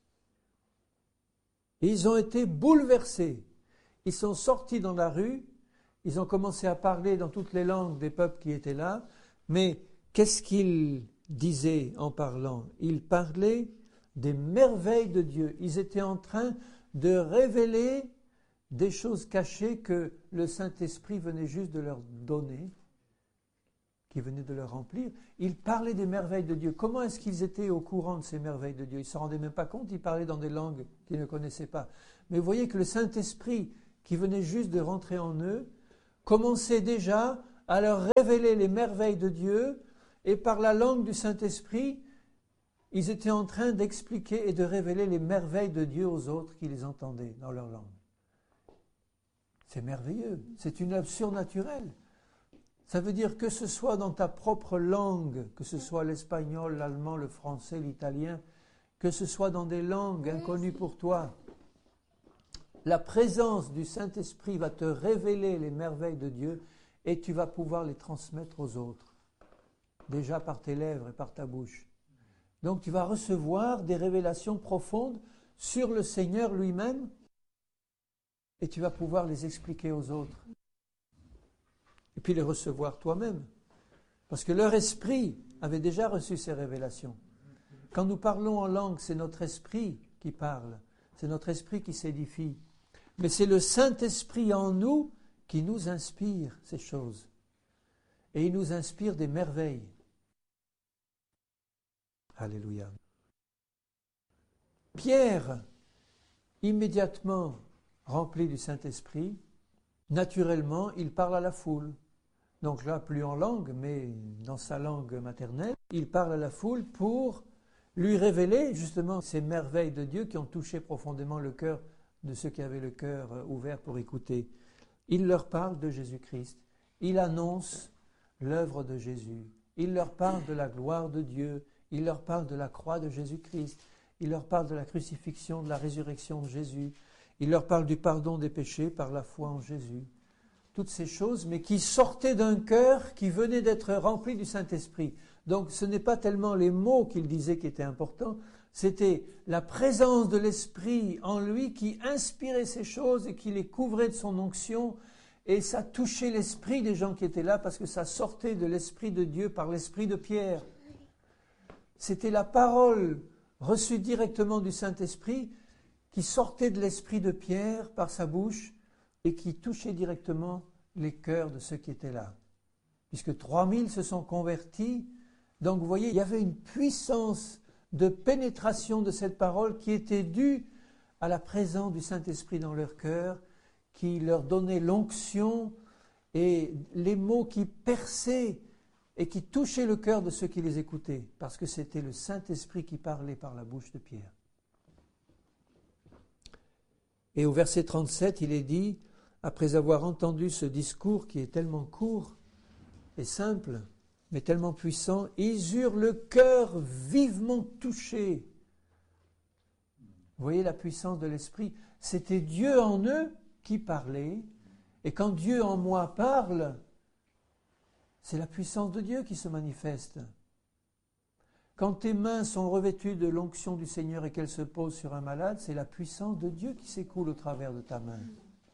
S3: ils ont été bouleversés. Ils sont sortis dans la rue. Ils ont commencé à parler dans toutes les langues des peuples qui étaient là, mais qu'est-ce qu'ils disaient en parlant ? Ils parlaient des merveilles de Dieu. Ils étaient en train de révéler des choses cachées que le Saint-Esprit venait juste de leur donner, qui venait de le remplir, il parlait des merveilles de Dieu. Comment est-ce qu'ils étaient au courant de ces merveilles de Dieu? Ils ne se rendaient même pas compte, ils parlaient dans des langues qu'ils ne connaissaient pas. Mais vous voyez que le Saint-Esprit, qui venait juste de rentrer en eux, commençait déjà à leur révéler les merveilles de Dieu, et par la langue du Saint-Esprit, ils étaient en train d'expliquer et de révéler les merveilles de Dieu aux autres qui les entendaient dans leur langue. C'est merveilleux, c'est une œuvre surnaturelle. Ça veut dire que ce soit dans ta propre langue, que ce soit l'espagnol, l'allemand, le français, l'italien, que ce soit dans des langues inconnues pour toi, la présence du Saint-Esprit va te révéler les merveilles de Dieu et tu vas pouvoir les transmettre aux autres, déjà par tes lèvres et par ta bouche. Donc tu vas recevoir des révélations profondes sur le Seigneur lui-même et tu vas pouvoir les expliquer aux autres. Et puis les recevoir toi-même. Parce que leur esprit avait déjà reçu ces révélations. Quand nous parlons en langue, c'est notre esprit qui parle. C'est notre esprit qui s'édifie. Mais c'est le Saint-Esprit en nous qui nous inspire ces choses. Et il nous inspire des merveilles. Alléluia. Pierre, immédiatement rempli du Saint-Esprit, naturellement, il parle à la foule. Donc là, plus en langue, mais dans sa langue maternelle, il parle à la foule pour lui révéler justement ces merveilles de Dieu qui ont touché profondément le cœur de ceux qui avaient le cœur ouvert pour écouter. Il leur parle de Jésus-Christ. Il annonce l'œuvre de Jésus. Il leur parle de la gloire de Dieu. Il leur parle de la croix de Jésus-Christ. Il leur parle de la crucifixion, de la résurrection de Jésus. Il leur parle du pardon des péchés par la foi en Jésus. Toutes ces choses, mais qui sortaient d'un cœur qui venait d'être rempli du Saint-Esprit. Donc ce n'est pas tellement les mots qu'il disait qui étaient importants, c'était la présence de l'Esprit en lui qui inspirait ces choses et qui les couvrait de son onction. Et ça touchait l'esprit des gens qui étaient là parce que ça sortait de l'Esprit de Dieu par l'Esprit de Pierre. C'était la parole reçue directement du Saint-Esprit qui sortait de l'Esprit de Pierre par sa bouche et qui touchait directement les cœurs de ceux qui étaient là. Puisque 3000 se sont convertis. Donc vous voyez, il y avait une puissance de pénétration de cette parole qui était due à la présence du Saint-Esprit dans leur cœur, qui leur donnait l'onction et les mots qui perçaient et qui touchaient le cœur de ceux qui les écoutaient, parce que c'était le Saint-Esprit qui parlait par la bouche de Pierre. Et au verset 37, il est dit, après avoir entendu ce discours qui est tellement court et simple, mais tellement puissant, ils eurent le cœur vivement touché. Vous voyez la puissance de l'Esprit? C'était Dieu en eux qui parlait, et quand Dieu en moi parle, c'est la puissance de Dieu qui se manifeste. Quand tes mains sont revêtues de l'onction du Seigneur et qu'elles se posent sur un malade, c'est la puissance de Dieu qui s'écoule au travers de ta main.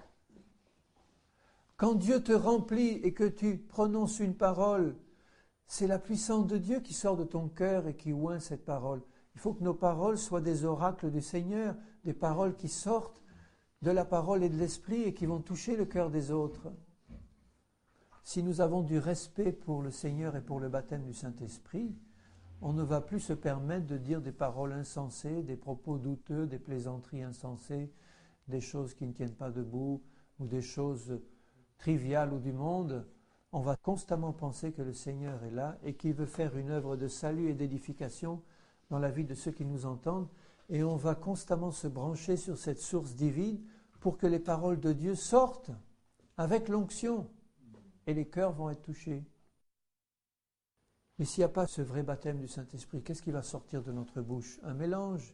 S3: Quand Dieu te remplit et que tu prononces une parole, c'est la puissance de Dieu qui sort de ton cœur et qui oint cette parole. Il faut que nos paroles soient des oracles du Seigneur, des paroles qui sortent de la parole et de l'esprit et qui vont toucher le cœur des autres. Si nous avons du respect pour le Seigneur et pour le baptême du Saint-Esprit, on ne va plus se permettre de dire des paroles insensées, des propos douteux, des plaisanteries insensées, des choses qui ne tiennent pas debout ou des choses triviales ou du monde. On va constamment penser que le Seigneur est là et qu'il veut faire une œuvre de salut et d'édification dans la vie de ceux qui nous entendent. Et on va constamment se brancher sur cette source divine pour que les paroles de Dieu sortent avec l'onction. Et les cœurs vont être touchés. Mais s'il n'y a pas ce vrai baptême du Saint-Esprit, qu'est-ce qui va sortir de notre bouche? Un mélange.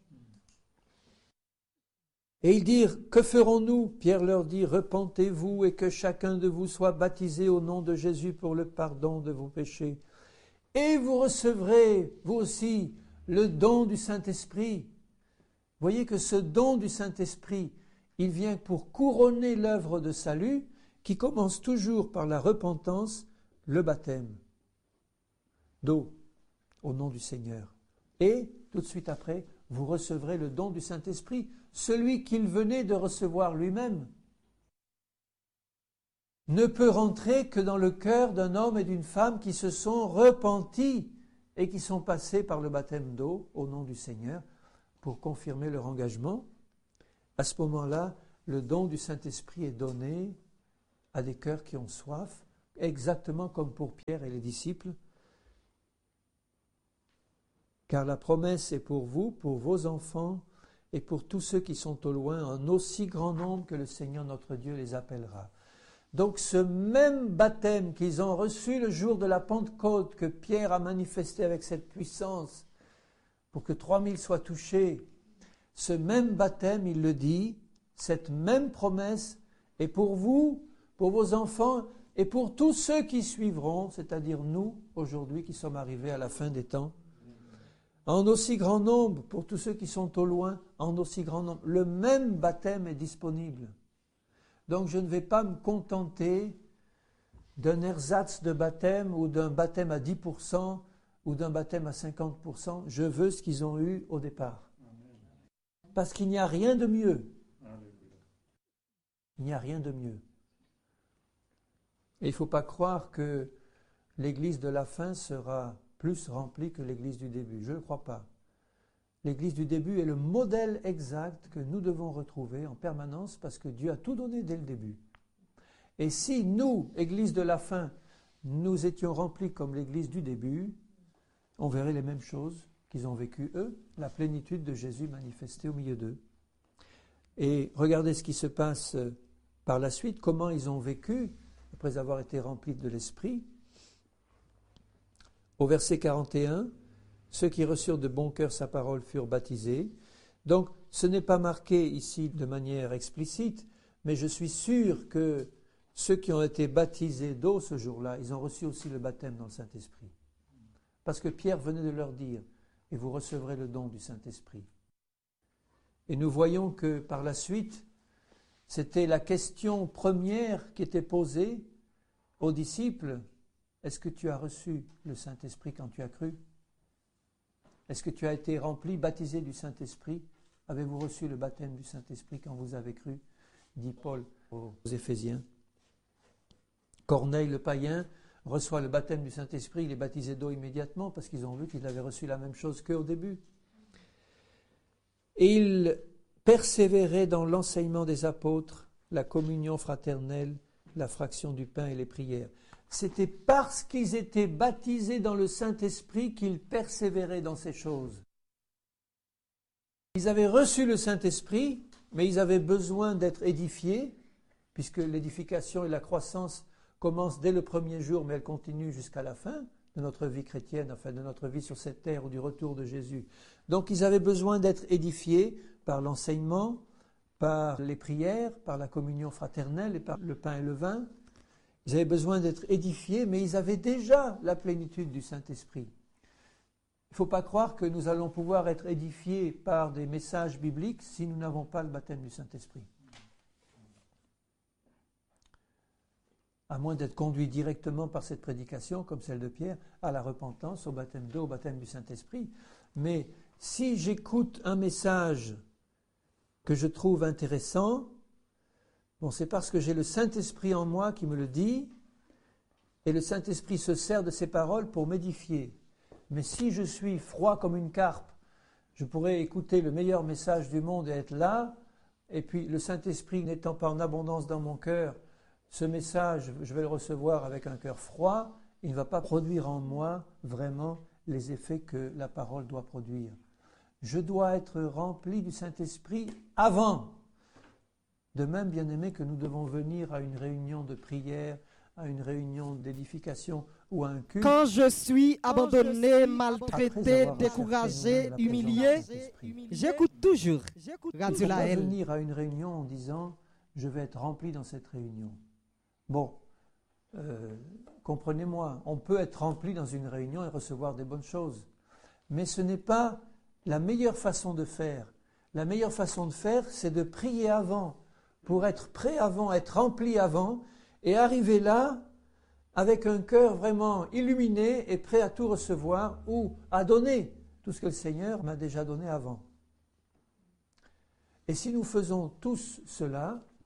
S3: Et ils dirent, que ferons-nous? Pierre leur dit, repentez-vous et que chacun de vous soit baptisé au nom de Jésus pour le pardon de vos péchés. Et vous recevrez, vous aussi, le don du Saint-Esprit. Voyez que ce don du Saint-Esprit, il vient pour couronner l'œuvre de salut qui commence toujours par la repentance, le baptême d'eau au nom du Seigneur. Et tout de suite après, vous recevrez le don du Saint-Esprit, celui qu'il venait de recevoir lui-même. ne peut rentrer que dans le cœur d'un homme et d'une femme qui se sont repentis et qui sont passés par le baptême d'eau au nom du Seigneur pour confirmer leur engagement. À ce moment-là, le don du Saint-Esprit est donné à des cœurs qui ont soif, exactement comme pour Pierre et les disciples. Car la promesse est pour vous, pour vos enfants et pour tous ceux qui sont au loin, en aussi grand nombre que le Seigneur notre Dieu les appellera. Donc ce même baptême qu'ils ont reçu le jour de la Pentecôte, que Pierre a manifesté avec cette puissance pour que 3000 soient touchés, ce même baptême, il le dit, cette même promesse est pour vous, pour vos enfants et pour tous ceux qui suivront, c'est-à-dire nous, aujourd'hui, qui sommes arrivés à la fin des temps. En aussi grand nombre, pour tous ceux qui sont au loin, en aussi grand nombre, le même baptême est disponible. Donc je ne vais pas me contenter d'un ersatz de baptême ou d'un baptême à 10% ou d'un baptême à 50%. Je veux ce qu'ils ont eu au départ. Parce qu'il n'y a rien de mieux. Il n'y a rien de mieux. Et il ne faut pas croire que l'église de la fin sera plus remplie que l'église du début. Je ne le crois pas. L'église du début est le modèle exact que nous devons retrouver en permanence parce que Dieu a tout donné dès le début. Et si nous, église de la fin, nous étions remplis comme l'église du début, on verrait les mêmes choses qu'ils ont vécues eux, la plénitude de Jésus manifestée au milieu d'eux. Et regardez ce qui se passe par la suite, comment ils ont vécu après avoir été remplis de l'Esprit. Au verset 41, ceux qui reçurent de bon cœur sa parole furent baptisés. Donc, ce n'est pas marqué ici de manière explicite, mais je suis sûr que ceux qui ont été baptisés d'eau ce jour-là, ils ont reçu aussi le baptême dans le Saint-Esprit. Parce que Pierre venait de leur dire, et vous recevrez le don du Saint-Esprit. Et nous voyons que par la suite, c'était la question première qui était posée aux disciples. Est-ce que tu as reçu le Saint-Esprit quand tu as cru ? Est-ce que tu as été rempli, baptisé du Saint-Esprit ? Avez-vous reçu le baptême du Saint-Esprit quand vous avez cru ? Dit Paul aux Éphésiens. Corneille le païen reçoit le baptême du Saint-Esprit, il est baptisé d'eau immédiatement parce qu'ils ont vu qu'il avait reçu la même chose qu'au début. Et il persévérait dans l'enseignement des apôtres, la communion fraternelle, la fraction du pain et les prières. C'était parce qu'ils étaient baptisés dans le Saint-Esprit qu'ils persévéraient dans ces choses. Ils avaient reçu le Saint-Esprit, mais ils avaient besoin d'être édifiés, puisque l'édification et la croissance commencent dès le premier jour, mais elles continuent jusqu'à la fin de notre vie chrétienne, enfin de notre vie sur cette terre ou du retour de Jésus. Donc ils avaient besoin d'être édifiés par l'enseignement, par les prières, par la communion fraternelle et par le pain et le vin. Ils avaient besoin d'être édifiés, mais ils avaient déjà la plénitude du Saint-Esprit. Il ne faut pas croire que nous allons pouvoir être édifiés par des messages bibliques si nous n'avons pas le baptême du Saint-Esprit. À moins d'être conduit directement par cette prédication, comme celle de Pierre, à la repentance, au baptême d'eau, au baptême du Saint-Esprit. Mais si j'écoute un message que je trouve intéressant, bon, c'est parce que j'ai le Saint-Esprit en moi qui me le dit, et le Saint-Esprit se sert de ces paroles pour m'édifier. Mais si je suis froid comme une carpe, je pourrais écouter le meilleur message du monde et être là, et puis le Saint-Esprit n'étant pas en abondance dans mon cœur, ce message, je vais le recevoir avec un cœur froid, il ne va pas produire en moi vraiment les effets que la parole doit produire. Je dois être rempli du Saint-Esprit avant. De même, bien-aimés, que nous devons venir à une réunion de prière, à une réunion d'édification ou à un culte.
S2: Quand je suis abandonné, maltraité, découragé, humilié, j'écoute toujours Radio La
S3: On va
S2: Haine.
S3: venir à une réunion en disant « je vais être rempli dans cette réunion ». Bon, comprenez-moi, on peut être rempli dans une réunion et recevoir des bonnes choses. Mais ce n'est pas la meilleure façon de faire. La meilleure façon de faire, c'est de prier avant, pour être prêt avant, être rempli avant, et arriver là avec un cœur vraiment illuminé et prêt à tout recevoir ou à donner tout ce que le Seigneur m'a déjà donné avant. Et si nous faisons tous cela,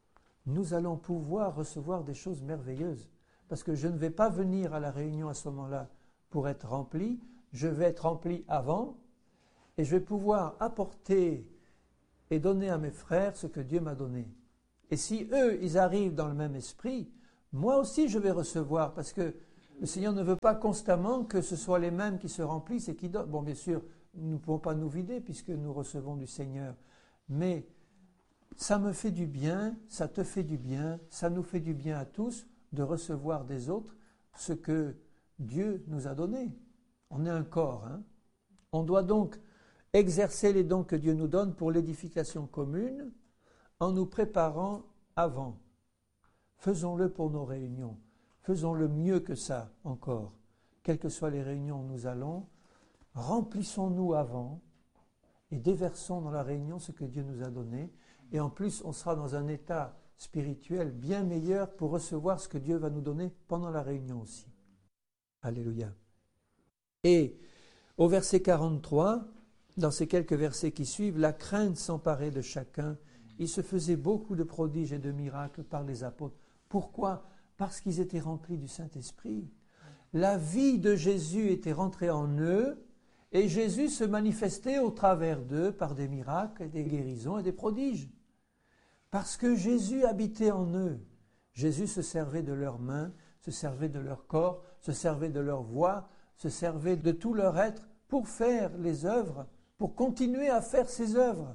S3: nous allons pouvoir recevoir des choses merveilleuses. Parce que je ne vais pas venir à la réunion à ce moment-là pour être rempli, je vais être rempli avant, et je vais pouvoir apporter et donner à mes frères ce que Dieu m'a donné. Et si eux, ils arrivent dans le même esprit, moi aussi je vais recevoir, parce que le Seigneur ne veut pas constamment que ce soit les mêmes qui se remplissent et qui donnent. Bon, bien sûr, nous ne pouvons pas nous vider puisque nous recevons du Seigneur, mais ça me fait du bien, ça te fait du bien, ça nous fait du bien à tous de recevoir des autres ce que Dieu nous a donné. On est un corps, hein. On doit donc exercer les dons que Dieu nous donne pour l'édification commune en nous préparant avant. Faisons-le pour nos réunions. Faisons-le mieux que ça encore. Quelles que soient les réunions où nous allons, remplissons-nous avant et déversons dans la réunion ce que Dieu nous a donné. Et en plus, on sera dans un état spirituel bien meilleur pour recevoir ce que Dieu va nous donner pendant la réunion aussi. Alléluia. Et au verset 43, dans ces quelques versets qui suivent, la crainte s'emparait de chacun. Il se faisait beaucoup de prodiges et de miracles par les apôtres. Pourquoi ? Parce qu'ils étaient remplis du Saint-Esprit. La vie de Jésus était rentrée en eux et Jésus se manifestait au travers d'eux par des miracles, des guérisons et des prodiges. Parce que Jésus habitait en eux. Jésus se servait de leurs mains, se servait de leur corps, se servait de leur voix, se servait de tout leur être pour faire les œuvres, pour continuer à faire ces œuvres.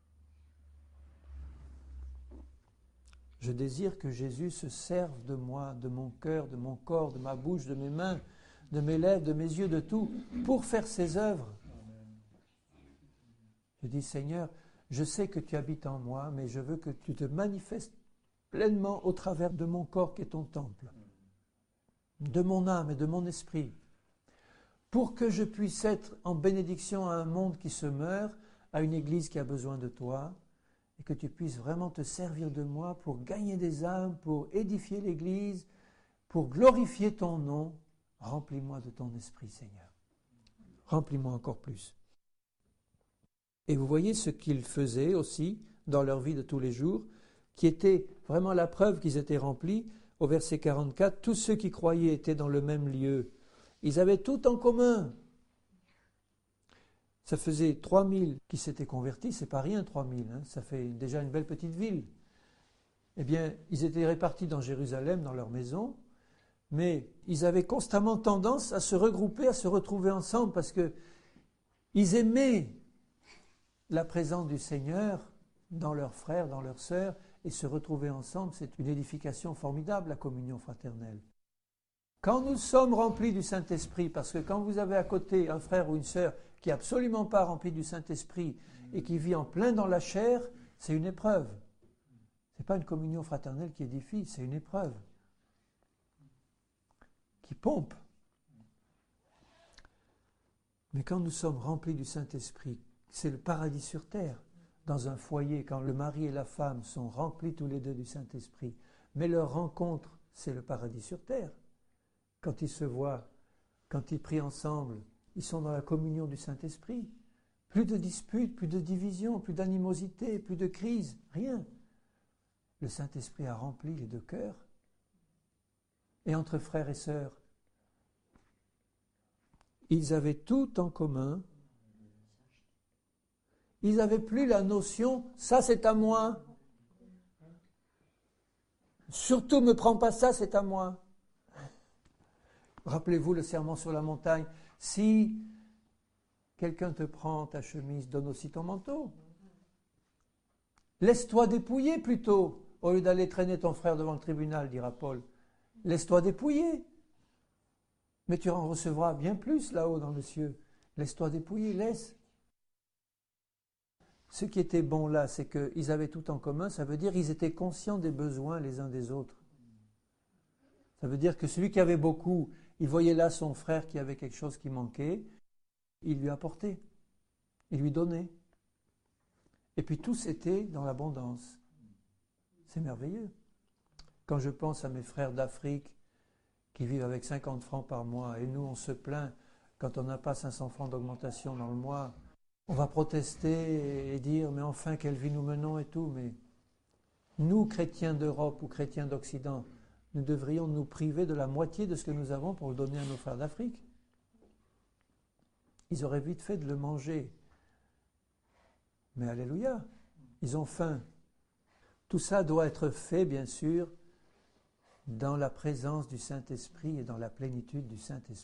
S3: Je désire que Jésus se serve de moi, de mon cœur, de mon corps, de ma bouche, de mes mains, de mes lèvres, de mes yeux, de tout, pour faire ses œuvres. Je dis, Seigneur, je sais que tu habites en moi, mais je veux que tu te manifestes pleinement au travers de mon corps qui est ton temple, de mon âme et de mon esprit, pour que je puisse être en bénédiction à un monde qui se meurt, à une église qui a besoin de toi, et que tu puisses vraiment te servir de moi pour gagner des âmes, pour édifier l'église, pour glorifier ton nom. Remplis-moi de ton esprit, Seigneur. Remplis-moi encore plus. Et vous voyez ce qu'ils faisaient aussi dans leur vie de tous les jours, qui était vraiment la preuve qu'ils étaient remplis. Au verset 44, tous ceux qui croyaient étaient dans le même lieu. Ils avaient tout en commun. Ça faisait 3000 qui s'étaient convertis, c'est pas rien 3000, hein, ça fait déjà une belle petite ville. Eh bien, ils étaient répartis dans Jérusalem, dans leur maison, mais ils avaient constamment tendance à se regrouper, à se retrouver ensemble, parce que ils aimaient la présence du Seigneur dans leurs frères, dans leurs sœurs, et se retrouver ensemble, c'est une édification formidable, la communion fraternelle. Quand nous sommes remplis du Saint-Esprit, parce que quand vous avez à côté un frère ou une sœur qui n'est absolument pas rempli du Saint-Esprit et qui vit en plein dans la chair, c'est une épreuve. Ce n'est pas une communion fraternelle qui édifie, c'est une épreuve qui pompe. Mais quand nous sommes remplis du Saint-Esprit, c'est le paradis sur terre. Dans un foyer, quand le mari et la femme sont remplis tous les deux du Saint-Esprit, mais leur rencontre, c'est le paradis sur terre. Quand ils se voient, quand ils prient ensemble, ils sont dans la communion du Saint-Esprit. Plus de disputes, plus de divisions, plus d'animosité, plus de crise, rien. Le Saint-Esprit a rempli les deux cœurs. Et entre frères et sœurs, ils avaient tout en commun. Ils n'avaient plus la notion « ça c'est à moi ». Surtout ne me prends pas ça, c'est à moi. Rappelez-vous le sermon sur la montagne. Si quelqu'un te prend ta chemise, donne aussi ton manteau. Laisse-toi dépouiller plutôt, au lieu d'aller traîner ton frère devant le tribunal, dira Paul. Laisse-toi dépouiller. Mais tu en recevras bien plus là-haut dans le ciel. Laisse-toi dépouiller, laisse. Ce qui était bon là, c'est qu'ils avaient tout en commun, ça veut dire qu'ils étaient conscients des besoins les uns des autres. Ça veut dire que celui qui avait beaucoup, il voyait là son frère qui avait quelque chose qui manquait, il lui apportait, il lui donnait. Et puis tous étaient dans l'abondance. C'est merveilleux. Quand je pense à mes frères d'Afrique qui vivent avec 50 francs par mois, et nous on se plaint quand on n'a pas 500 francs d'augmentation dans le mois, on va protester et dire, mais enfin, quelle vie nous menons et tout, mais Nous, chrétiens d'Europe ou chrétiens d'Occident, nous devrions nous priver de la moitié de ce que nous avons pour le donner à nos frères d'Afrique. Ils auraient vite fait de le manger. Mais alléluia, ils ont faim. Tout ça doit être fait, bien sûr, dans la présence du Saint-Esprit et dans la plénitude du Saint-Esprit.